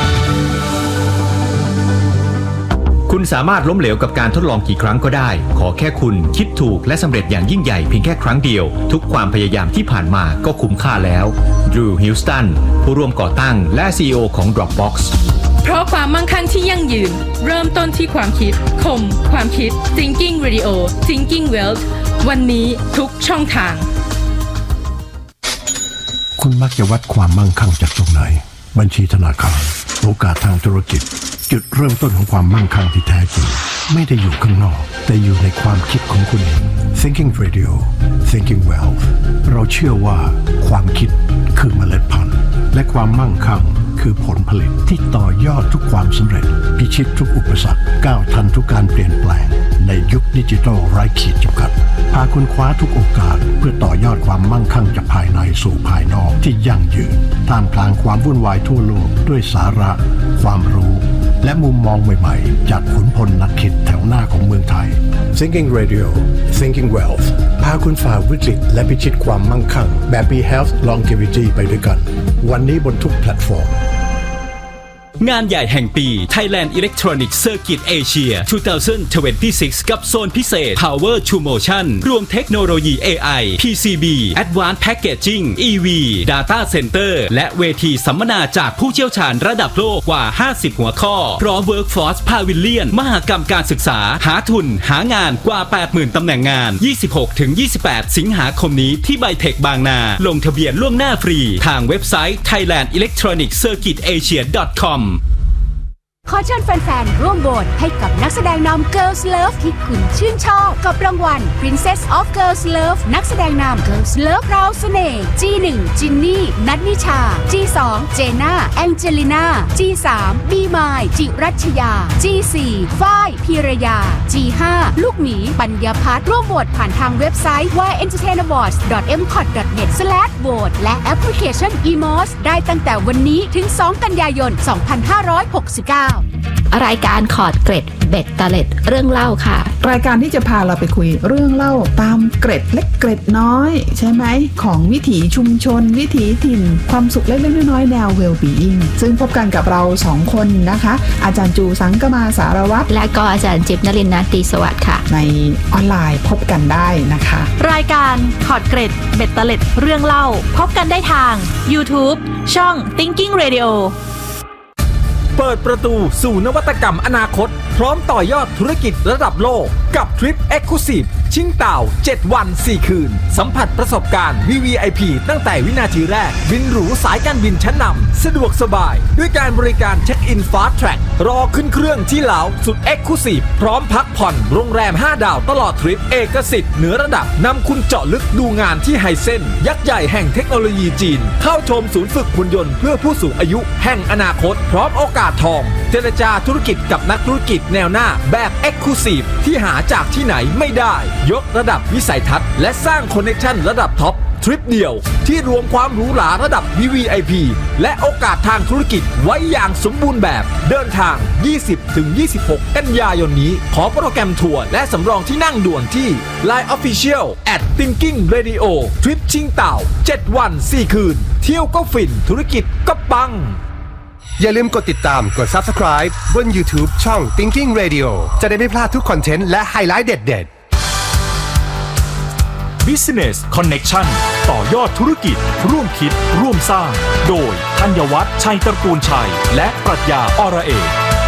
คุณสามารถล้มเหลวกับการทดลองกี่ครั้งก็ได้ขอแค่คุณคิดถูกและสำเร็จอย่างยิ่งใหญ่เพียงแค่ครั้งเดียวทุกความพยายามที่ผ่านมาก็คุ้มค่าแล้วดรูว์ ฮิลสตันผู้ร่วมก่อตั้งและ ซี อี โอ ของ Dropbox เพราะความมั่งคั่งที่ยั่งยืนเริ่มต้นที่ความคิดคมความคิด Thinking Radio Thinking Wealth วันนี้ทุกช่องทางคุณมักจะวัดความมั่งคั่งจากตรงไหนบัญชีธนาคารโอกาสทางธุรกิจจุดเริ่มต้นของความมั่งคั่งที่แท้จริงไม่ได้อยู่ข้างนอกแต่อยู่ในความคิดของคุณเอง Thinking Radio Thinking Wealth เราเชื่อว่าความคิดคือเมล็ดพันธุ์และความมั่งคั่งคือผลผลิตที่ต่อยอดทุกความสำเร็จพิชิตทุกอุปสรรคก้าวทันทุกการเปลี่ยนแปลงในยุคดิจิทัลไร้ขีดจำกัดพาคุณคว้าทุกโอกาสเพื่อต่อยอดความมั่งคั่งจากภายในสู่ภายนอกที่ยั่งยืนท่ามกลางความวุ่นวายทั่วโลกด้วยสาระความรู้และมุมมองใหม่ๆจากขุนพลนักคิดแถวหน้าของเมืองไทย Thinking Radio Thinking Wealth พาคุณฝ่าวิกฤตและพิชิตความมั่งคั่งแบบมี Health Longevity ไปด้วยกันวันนี้บนทุกแพลตฟอร์มงานใหญ่แห่งปี Thailand Electronic Circuit Asia สองพันยี่สิบหก กับโซนพิเศษ Power to Motion รวมเทคโนโลยี เอ ไอ พี ซี บี Advanced Packaging อี วี Data Center และเวทีสัมมนาจากผู้เชี่ยวชาญระดับโลกกว่า ห้าสิบ หัวข้อพร้อม Workforce Pavilion มหกรรมการศึกษาหาทุนหางานกว่า แปดหมื่น ตำแหน่งงาน ยี่สิบหกถึงยี่สิบแปด สิงหาคมนี้ที่ไบเทคบางนาลงทะเบียนล่วงหน้าฟรีทางเว็บไซต์ ไทยแลนด์ อีเล็กทรอนิกส์ เซอร์กิต เอเชีย ดอท คอมขอเชิญแฟนๆร่วมโหวตให้กับนักแสดงนำ Girls Love ที่คุณชื่นชอบกับรางวัล Princess of Girls Love นักแสดงนำ Girls Love ราวเสน่ห์ จี หนึ่ง จินนี่ นัทนิชา จี สอง เจน่า แองเจลิน่า จี สาม บีมาย จิรัชยา จี สี่ ฝ้าย พีรยา จี ห้า ลูกหมีปัญญาพัฒน์ร่วมโหวตผ่านทางเว็บไซต์ วาย เอ็นเตอร์เทน อวอร์ดส์ ดอท เอ็ม คอท ดอท เน็ต สแลช โหวต และแอปพลิเคชัน อี มอส ได้ตั้งแต่วันนี้ถึง สอง กันยายน สองพันห้าร้อยหกสิบเก้ารายการขอดเกร็ดเบ็ดตะเล็ดเรื่องเล่าค่ะรายการที่จะพาเราไปคุยเรื่องเล่าตามเกร็ดเล็กเกร็ดน้อยใช่ไหมของวิถีชุมชนวิถีถิ่นความสุขเล็กๆน้อยๆแนว well-being ซึ่งพบกันกับเราสองคนนะคะอาจารย์จูสังกมาสารวัตรและก็อาจารย์จิ๊บนฤมล ตรีสวัสดิ์ค่ะในออนไลน์พบกันได้นะคะรายการขอดเกร็ดเบ็ดตะเล็ดเรื่องเล่าพบกันได้ทาง YouTube ช่อง Thinking Radio เปิดประตูสู่นวัตกรรมอนาคตพร้อมต่อยอดธุรกิจระดับโลกกับทริป Exclusive ชิงเต่าเจ็ดวันสี่คืนสัมผัสประสบการณ์ วี วี ไอ พี ตั้งแต่วินาทีแรกบินหรูสายการบินชั้นนำสะดวกสบายด้วยการบริการเช็คอิน Fast Track รอขึ้นเครื่องที่ลาวสุด Exclusive พร้อมพักผ่อนโรงแรมห้าดาวตลอดทริปเอกสิทธิ์เหนือระดับนำคุณเจาะลึกดูงานที่ไฮเซ็นยักษ์ใหญ่แห่งเทคโนโลยีจีนเข้าชมศูนย์ฝึกหุ่นยนต์เพื่อผู้สูงอายุแห่งอนาคตพร้อมโอกาสทองเจรจาธุรกิจกับนักธุรกิจแนวหน้าแบบ Exclusive ที่หาจากที่ไหนไม่ได้ยกระดับวิสัยทัศน์และสร้างคอนเนคชั่นระดับท็อปทริปเดียวที่รวมความหรูหราระดับ วี วี ไอ พี และโอกาสทางธุรกิจไว้อย่างสมบูรณ์แบบเดินทาง ยี่สิบถึงยี่สิบหก กันยายนนี้ขอโปรแกรมทัวร์และสำรองที่นั่งด่วนที่ ไลน์ Official แอท Thinking Radio ทริปชิงเต่าเจ็ดวันสี่คืนเที่ยวก็ฟินธุรกิจก็ปังอย่าลืมกดติดตามกด Subscribe บน YouTube ช่อง Thinking Radio จะได้ไม่พลาดทุกคอนเทนต์และไฮไลท์เด็ดๆ Business Connection ต่อยอดธุรกิจร่วมคิดร่วมสร้างโดยธัญวัฒน์ชัยตระกูลชัยและปรัชญาอรเอก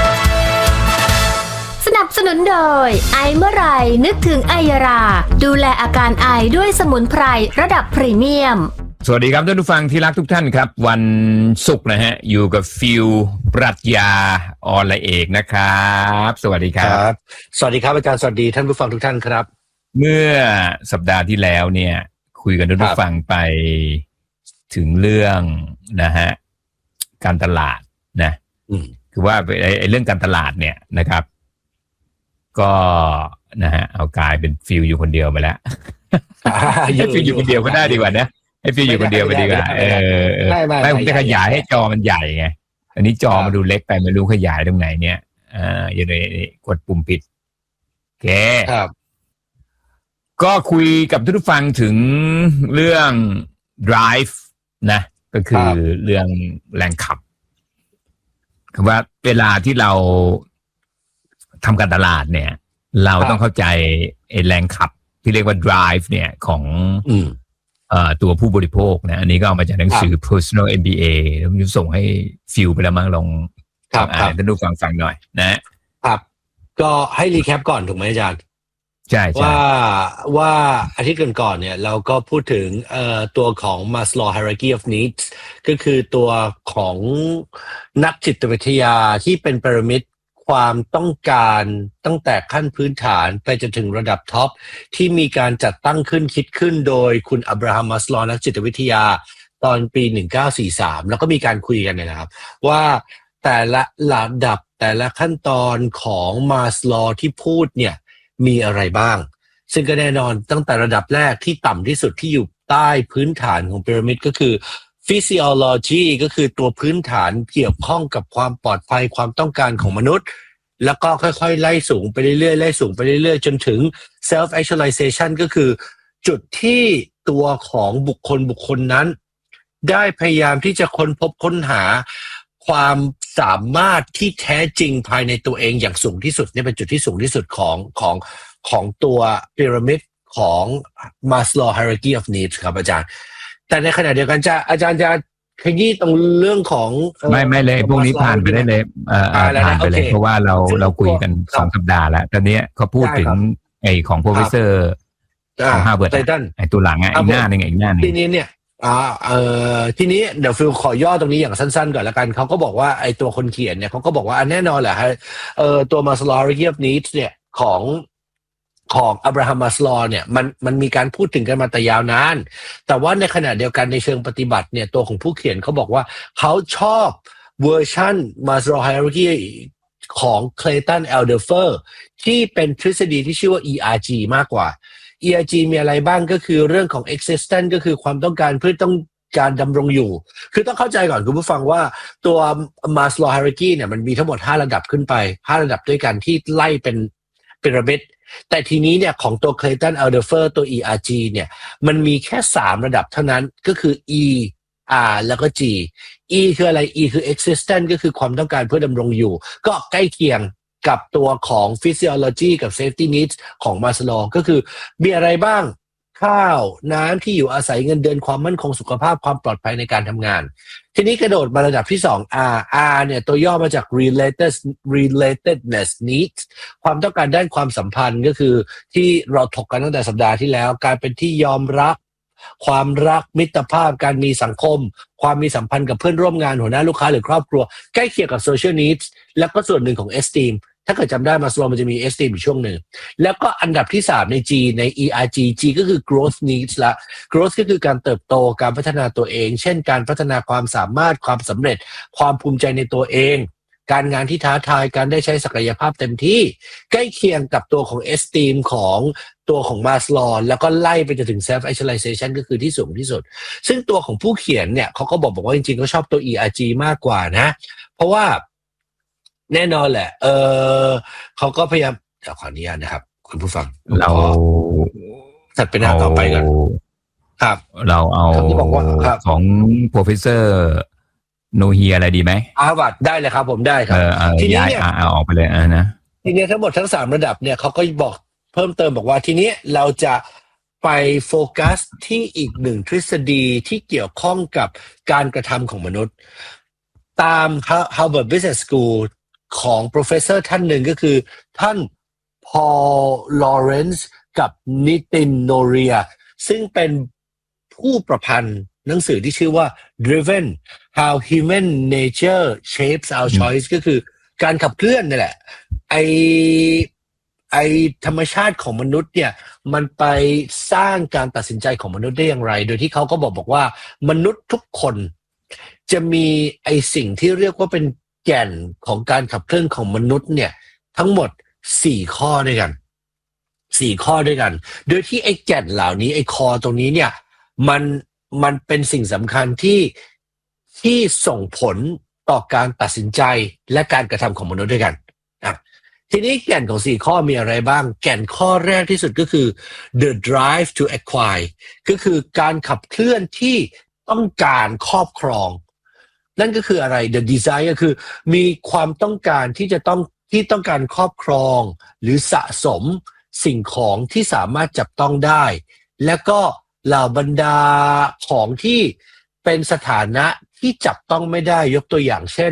สนับสนุนโดยไอเมื่อไรนึกถึงไอยาราดูแลอาการไอด้วยสมุนไพรระดับพรีเมียมสวัสดีครับท่านผู้ฟังที่รักทุกท่านครับวันศุกร์นะฮะอยู่กับฟิลปรัชญาอรเอกนะครับสวัสดีครับสวัสดีครับอาจารย์สวัสดีท่านผู้ฟังทุกท่านครับเมื่อสัปดาห์ที่แล้วเนี่ยคุยกันท่านผู้ฟังไปถึงเรื่องนะฮะการตลาดนะคือว่าไอ้เรื่องการตลาดเนี่ยนะครับก็นะฮะเอากลายเป็นฟิลอยู่คนเดียวไปแล้วให้ฟิลอยู่คนเดียวก็ได้ดีกว่านะให้ฟิลอยู่คนเดียวไปดีกว่าเออไม่ไม่ผมจะขยายให้จอมันใหญ่ไงอันนี้จอมันดูเล็กไปไม่รู้ขยายตรงไหนเนี่ยอ่าอยู่ในกดปุ่มปิดโอเคครับก็คุยกับทุกผู้ฟังถึงเรื่อง drive นะก็คือเรื่องแรงขับคือว่าเวลาที่เราทำการตลาดเนี่ยเราต้องเข้าใจไอ้แรงขับที่เรียกว่า drive เนี่ยของเอ่อตัวผู้บริโภคนะอันนี้ก็เอามาจากหนังสือ personal เอ็ม บี เอ แล้วผมจะส่งให้ฟิลไปแล้วมั้งลองครับครับท่านผู้ฟังฟังหน่อยนะครับก็ให้รีแคปก่อนถูกไหมอาจารย์ใช่ว่าว่าอาทิตย์ก่อนๆเนี่ยเราก็พูดถึงเอ่อตัวของ Maslow Hierarchy of Needs ก็คือตัวของนักจิตวิทยาที่เป็นพีระมิดความต้องการตั้งแต่ขั้นพื้นฐานไปจนถึงระดับท็อปที่มีการจัดตั้งขึ้นคิดขึ้นโดยคุณอับราฮัม มัสโลว์นักจิตวิทยาตอนปีหนึ่งเก้าสี่สามแล้วก็มีการคุยกันเนี่ยนะครับว่าแต่ละระดับแต่ละขั้นตอนของมัสโลว์ที่พูดเนี่ยมีอะไรบ้างซึ่งก็แน่นอนตั้งแต่ระดับแรกที่ต่ำที่สุดที่อยู่ใต้พื้นฐานของพีระมิดก็คือ physiology ก็คือตัวพื้นฐานเกี่ยวข้องกับความปลอดภัยความต้องการของมนุษย์แล้วก็ค่อยๆไล่สูงไปเรื่อยๆไล่สูงไปเรื่อยๆจนถึง self actualization ก็คือจุดที่ตัวของบุคคลบุคคลนั้นได้พยายามที่จะค้นพบค้นหาความสามารถที่แท้จริงภายในตัวเองอย่างสูงที่สุดนี่เป็นจุดที่สูงที่สุดของของของตัวพีระมิดของ Maslow Hierarchy of Needs ครับอาจารย์แต่ในขณะเดียวกันจะอาจารย์จะขยี้ตรงเรื่องของไม่ไม่เลยพวกนี้ผ่านไปได้เลยเอ่อผ่านไปเลยเพราะว่าเราเราคุยกันสองสัปดาห์แล้วตอนนี้เขาพูดถึงไอ้ของโปรเฟสเซอร์ของฮาร์วาร์ดไอ้ตัวหลังไอ้หน้าหนึ่งไอ้หน้าหนึ่งทีนี้เนี่ยอ่าเอ่อทีนี้เดี๋ยวฟิลขอย่อตรงนี้อย่างสั้นๆก่อนละกันเขาก็บอกว่าไอ้ตัวคนเขียนเนี่ยเขาก็บอกว่าแน่นอนแหละฮะเอ่อตัว Maslow Hierarchy of Needs เนี่ยของของอับราฮัม มัสโลว์เนี่ยมันมันมีการพูดถึงกันมาแต่ยาวนานแต่ว่าในขณะเดียวกันในเชิงปฏิบัติเนี่ยตัวของผู้เขียนเขาบอกว่าเขาชอบเวอร์ชัน Maslow Hierarchy ของ Clayton Alderfer ที่เป็นทฤษฎีที่ชื่อว่า อี อาร์ จี มากกว่า อี อาร์ จี มีอะไรบ้างก็คือเรื่องของ existence ก็คือความต้องการเพื่อต้องการดำรงอยู่คือต้องเข้าใจก่อนคุณผู้ฟังว่าตัว Maslow Hierarchy เนี่ยมันมีทั้งหมดห้าระดับขึ้นไปห้าระดับด้วยกันที่ไล่เป็นพีระมิดแต่ทีนี้เนี่ยของตัว Clayton Alderfer ตัว อี อาร์ จี เนี่ยมันมีแค่สามระดับเท่านั้นก็คือ E R แล้วก็ G E คืออะไร E คือ existence ก็คือความต้องการเพื่อดำรงอยู่ก็ใกล้เคียงกับตัวของ physiology กับ safety needs ของ Maslow ก็คือมีอะไรบ้างข้าวน้ำที่อยู่อาศัยเงินเดือนความมั่นคงสุขภาพความปลอดภัยในการทำงานทีนี้กระโดดมาระดับที่สอง R R เนี่ยตัวย่อมาจาก related relatedness needs ความต้องการด้านความสัมพันธ์ก็คือที่เราถกกันตั้งแต่สัปดาห์ที่แล้วการเป็นที่ยอมรับความรักมิตรภาพการมีสังคมความมีสัมพันธ์กับเพื่อนร่วมงานหัวหน้าลูกค้าหรือครอบครัวใกล้เคียงกับ social needs แล้วก็ส่วนหนึ่งของ esteemถ้าเกิดจำได้มาสโลมันจะมี esteem อยู่ช่วงหนึ่งแล้วก็อันดับที่สามใน G ใน อี อาร์ จี G ก็คือ growth needs ละ growth ก็คือการเติบโตการพัฒนาตัวเองเช่นการพัฒนาความสามารถความสำเร็จความภูมิใจในตัวเองการงานที่ท้าทายการได้ใช้ศักยภาพเต็มที่ใกล้เคียงกับตัวของ esteem ของตัวของมาสโลว์แล้วก็ไล่ไปจนถึง self actualization ก็คือที่สูงที่สุดซึ่งตัวของผู้เขียนเนี่ยเขาก็บอกบอกว่าจริงๆเขาชอบตัว อี อาร์ จี มากกว่านะเพราะว่าแน่นอนแหละเออเขาก็พยายามขออนุญาตนะครับคุณผู้ฟังเราถัดไปหน้าต่อไปกันครับเราเอาของ professor โนเฮียอะไรดีไหมอาวัดได้เลยครับผมได้ครับทีนี้เนี่ยเอาออกไปเลยอ่ะนะทีนี้ทั้งหมดทั้งสามระดับเนี่ยเขาก็บอกเพิ่มเติมบอกว่าทีนี้เราจะไปโฟกัสที่อีกหนึ่งทฤษฎีที่เกี่ยวข้องกับการกระทำของมนุษย์ตาม Harvard Business School ของ professor ท่านหนึ่งก็คือท่าน Paul Lawrence กับ Nitin Noria ซึ่งเป็นผู้ประพันธ์หนังสือที่ชื่อว่า Driven How Human Nature Shapes Our Choice ก็คือการขับเคลื่อนนี่แหละไอไอธรรมชาติของมนุษย์เนี่ยมันไปสร้างการตัดสินใจของมนุษย์ได้อย่างไรโดยที่เขาก็บอกบอกว่ามนุษย์ทุกคนจะมีไอสิ่งที่เรียกว่าเป็นแก่นของการขับเคลื่อนของมนุษย์เนี่ยทั้งหมดสี่ข้อด้วยกันสี่ข้อด้วยกันโดยที่ไอแก่นเหล่านี้ไอคอตรงนี้เนี่ยมันมันเป็นสิ่งสำคัญที่ที่ส่งผลต่อการตัดสินใจและการกระทำของมนุษย์ด้วยกันอ่ะทีนี้แก่นของสี่ข้อมีอะไรบ้างแก่นข้อแรกที่สุดก็คือ the drive to acquire ก็คือการขับเคลื่อนที่ต้องการครอบครองนั่นก็คืออะไร the desire คือมีความต้องการที่จะต้องที่ต้องการครอบครองหรือสะสมสิ่งของที่สามารถจับต้องได้และก็เหล่าบรรดาของที่เป็นสถานะที่จับต้องไม่ได้ยกตัวอย่างเช่น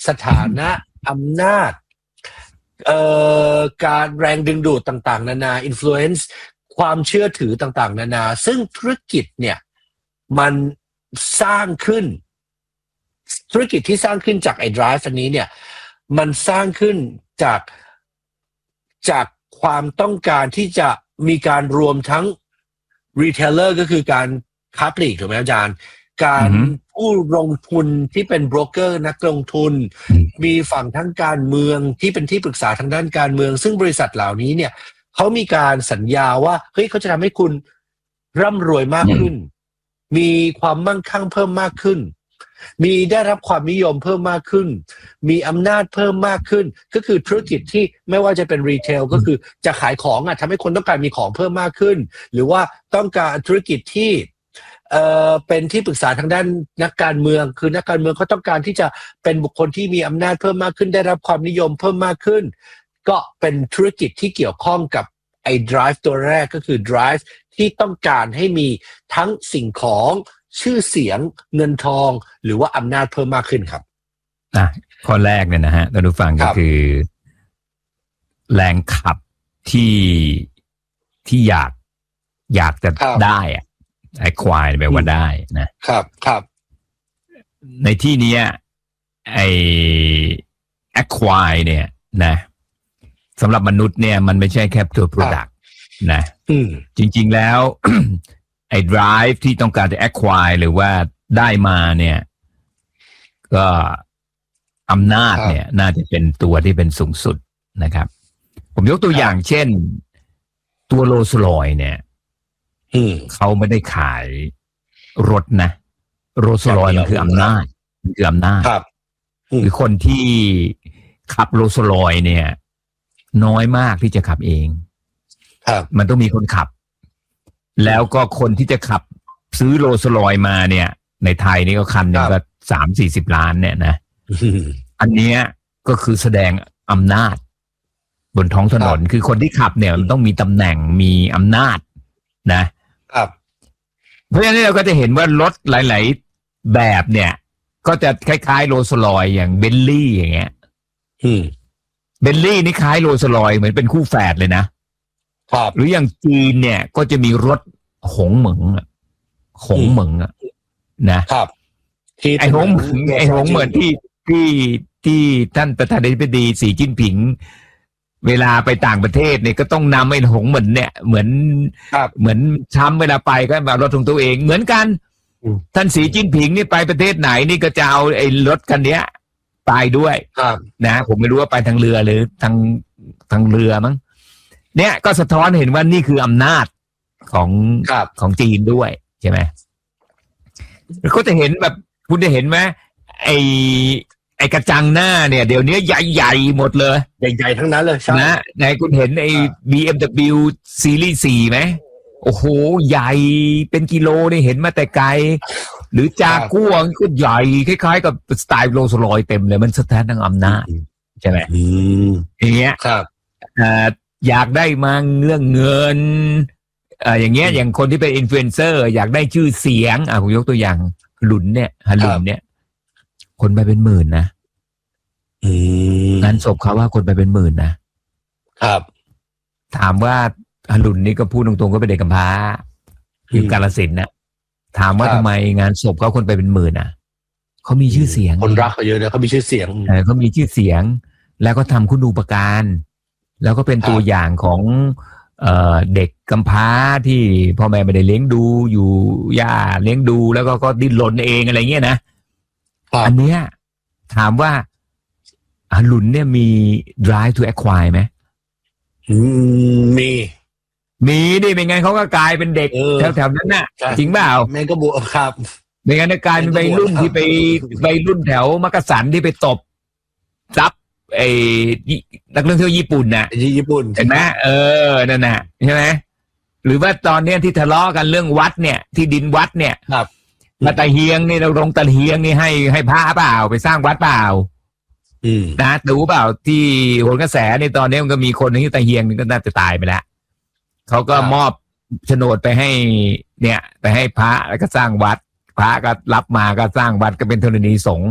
สถานะอำนาจเอ่อการแรงดึงดูดต่างๆนานา influence ความเชื่อถือต่างๆนานาซึ่งธุรกิจเนี่ยมันสร้างขึ้นธุรกิจที่สร้างขึ้นจากไอ้ drive อันนี้เนี่ยมันสร้างขึ้นจากจากความต้องการที่จะมีการรวมทั้ง retailer ก็คือการค้าปลีกถูกไหมอาจารย์การผู้ลงทุนที่เป็นโบรกเกอร์นักลงทุนมีฝั่งทั้งการเมืองที่เป็นที่ปรึกษาทางด้านการเมืองซึ่งบริษัทเหล่านี้เนี่ยเขามีการสัญญาว่าเฮ้ยเขาจะทำให้คุณร่ำรวยมากขึ้นมีความมั่งคั่งเพิ่มมากขึ้นมีได้รับความนิยมเพิ่มมากขึ้นมีอำนาจเพิ่มมากขึ้นก็คือธุรกิจที่ไม่ว่าจะเป็นรีเทลก็คือจะขายของอ่ะทำให้คนต้องการมีของเพิ่มมากขึ้นหรือว่าต้องการธุรกิจที่เอ่อเป็นที่ปรึกษาทางด้านนักการเมืองคือนักการเมืองเขาต้องการที่จะเป็นบุคคลที่มีอำนาจเพิ่มมากขึ้นได้รับความนิยมเพิ่มมากขึ้นก็เป็นธุรกิจที่เกี่ยวข้องกับไอ้ drive ตัวแรกก็คือ drive ที่ต้องการให้มีทั้งสิ่งของชื่อเสียงเงินทองหรือว่าอำนาจเพิ่มมากขึ้นครับอ่ะข้อแรกเนี่ยนะฮะท่านผู้ฟังก็คือแรงขับที่ที่อยากอยากจะได้อะไอ้ควายแปลว่าได้นะครับครับในที่นี้ไอ้ไอ้ควายเนี่ยนะสำหรับมนุษย์เนี่ยมันไม่ใช่แค่ตัว product นะจริงๆแล้ว ไอ้ drive ที่ต้องการจะ acquire หรือว่าได้มาเนี่ยก็อำนาจเนี่ยน่าจะเป็นตัวที่เป็นสูงสุดนะครับผมยกตัวอย่างเช่นตัวโรลส์รอยซ์เนี่ยเขาไม่ได้ขายรถนะโรลส์รอยซ์มันคืออำนาจมันคืออำนาจคือคนที่ขับโรลส์รอยซ์เนี่ยน้อยมากที่จะขับเองมันต้องมีคนขับแล้วก็คนที่จะขับซื้อโรลส์รอยซ์มาเนี่ยในไทยนี่ก็คันหนึ่งก็สามสี่สิบล้านเนี่ยนะอันเนี้ยก็คือแสดงอำนาจบนท้องถนนคือคนที่ขับเนี่ยมันต้องมีตำแหน่งมีอำนาจนะครับเพราะฉะนั้นเราก็จะเห็นว่ารถหลายๆแบบเนี่ยก็จะคล้ายๆโรลส์รอยซ์อย่างเบนลี่อย่างเงี้ยเบนลี่นี่คล้ายโรลส์รอยซ์เหมือนเป็นคู่แฝดเลยนะหรืออย่างจีนเนี่ยก็จะมีรถหงเหมิงหงเหมิงอะนะครับไอ้หงเหมิงไอ้หงเหมิงที่ที่ที่ท่านประธานาธิบดีสีจิ้นผิงเวลาไปต่างประเทศเนี่ยก็ต้องนำไอ้หงเหมิงเนี่ยเหมือนเหมือนช้ำเวลาไปก็มารถของตัวเองเหมือนกันท่านสีจิ้นผิงนี่ไปประเทศไหนนี่ก็จะเอาไอ้รถคันเนี้ยไปด้วยนะผมไม่รู้ว่าไปทางเรือหรือทางทางเรือมั้งเนี่ยก็สะท้อนเห็นว่านี่คืออำนาจของของจีนด้วยใช่ไหมก็จะเห็นแบบคุณจะเห็นไหมไอไอกระจังหน้าเนี่ยเดี๋ยวนี้ใหญ่ๆหมดเลยใหญ่ๆทั้งนั้นเลยใช่นะไหนคุณเห็นไอ บี เอ็ม ดับเบิลยู ซีรีส์สี่ไหมโอ้โหใหญ่เป็นกิโลนี่เห็นมาแต่ไกลหรือจากัวก็ใหญ่คล้ายๆกับสไตล์โรลส์รอยซ์เต็มเลยมันสะท้อนทางอำนาจใช่ไหมอย่างเงี้ยครับอ่าอยากได้มาเรื่องเงินอ่าอย่างเงี้ยอย่างคนที่เป็นอินฟลูเอนเซอร์อยากได้ชื่อเสียงอ่ะผมยกตัวอย่างหลุนเนี่ยฮะหลุนเนี่ยคนไปเป็นหมื่นนะงานศพเขาว่าคนไปเป็นหมื่นนะครับถามว่าฮะหลุนนี่ก็พูดตรงๆก็เป็นเด็กกำพร้าอยู่กาฬสินธุ์นะถามว่าทำไมงานศพเขาคนไปเป็นหมื่นอ่ะเขามีชื่อเสียงคนรักเขาเยอะนะเขามีชื่อเสียงเออเขามีชื่อเสียงแล้วก็ทำคุณูปการแล้วก็เป็นตัวอย่างของเอ่อเด็กกำพร้าที่พ่อแม่ไม่ได้เลี้ยงดูอยู่ย่าเลี้ยงดูแล้วก็ก็ดิ้นรนเองอะไรเงี้ยนะอันเนี้ยถามว่าอาหลุนเนี่ยมี drive to acquire ไหมมีมีดิไม่งั้นเขาก็กลายเป็นเด็กแถวๆนั้นน่ะจริงเปล่าแม่ก็บวกครับไม่งั้นกลายเป็นวัยรุ่นที่ไปวัยรุ่นแถวมักกะสันที่ไปตบซับไอ้นักเรื่องเที่ยวญี่ปุ่นน่ะญี่ปุ่นเห็นไหมเออนั่นน่ะใช่ไหมหรือว่าตอนเนี้ยที่ทะเลาะกันเรื่องวัดเนี่ยที่ดินวัดเนี่ยครับมาตะเฮียงนี่เราลงตะเฮียงนี่ให้ให้พระเปล่าไปสร้างวัดเปล่านะดูเปล่าที่โหนกระแสในตอนนี้มันก็มีคนที่ตะเฮียงนี่ก็น่าจะตายไปแล้วเขาก็มอบโฉนดไปให้เนี่ยไปให้พระแล้วก็สร้างวัดพระก็รับมาก็สร้างวัดก็เป็นธรณีสงฆ์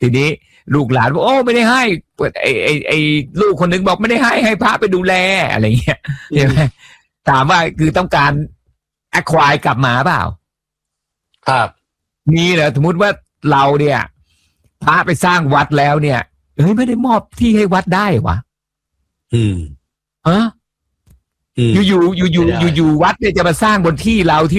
ทีนี้ลูกหลานบอกโอ้ไม่ได้ให้ไอ้ไอ้ไอ้ลูกคนนึงบอกไม่ได้ให้ให้พระไปดูแลอะไรเงี้ยใช่ไหมถามว่าคือต้องการแอคควายกลับมาเปล่าครับนี่เหรอสมมติว่าเราเนี่ยพระไปสร้างวัดแล้วเนี่ยเฮ้ยไม่ได้มอบที่ให้วัดได้วะอืมฮะอยู่อยู่อยู่อยู่อยู่อยู่วัดเนี่ยจะมาสร้างบนที่เราที่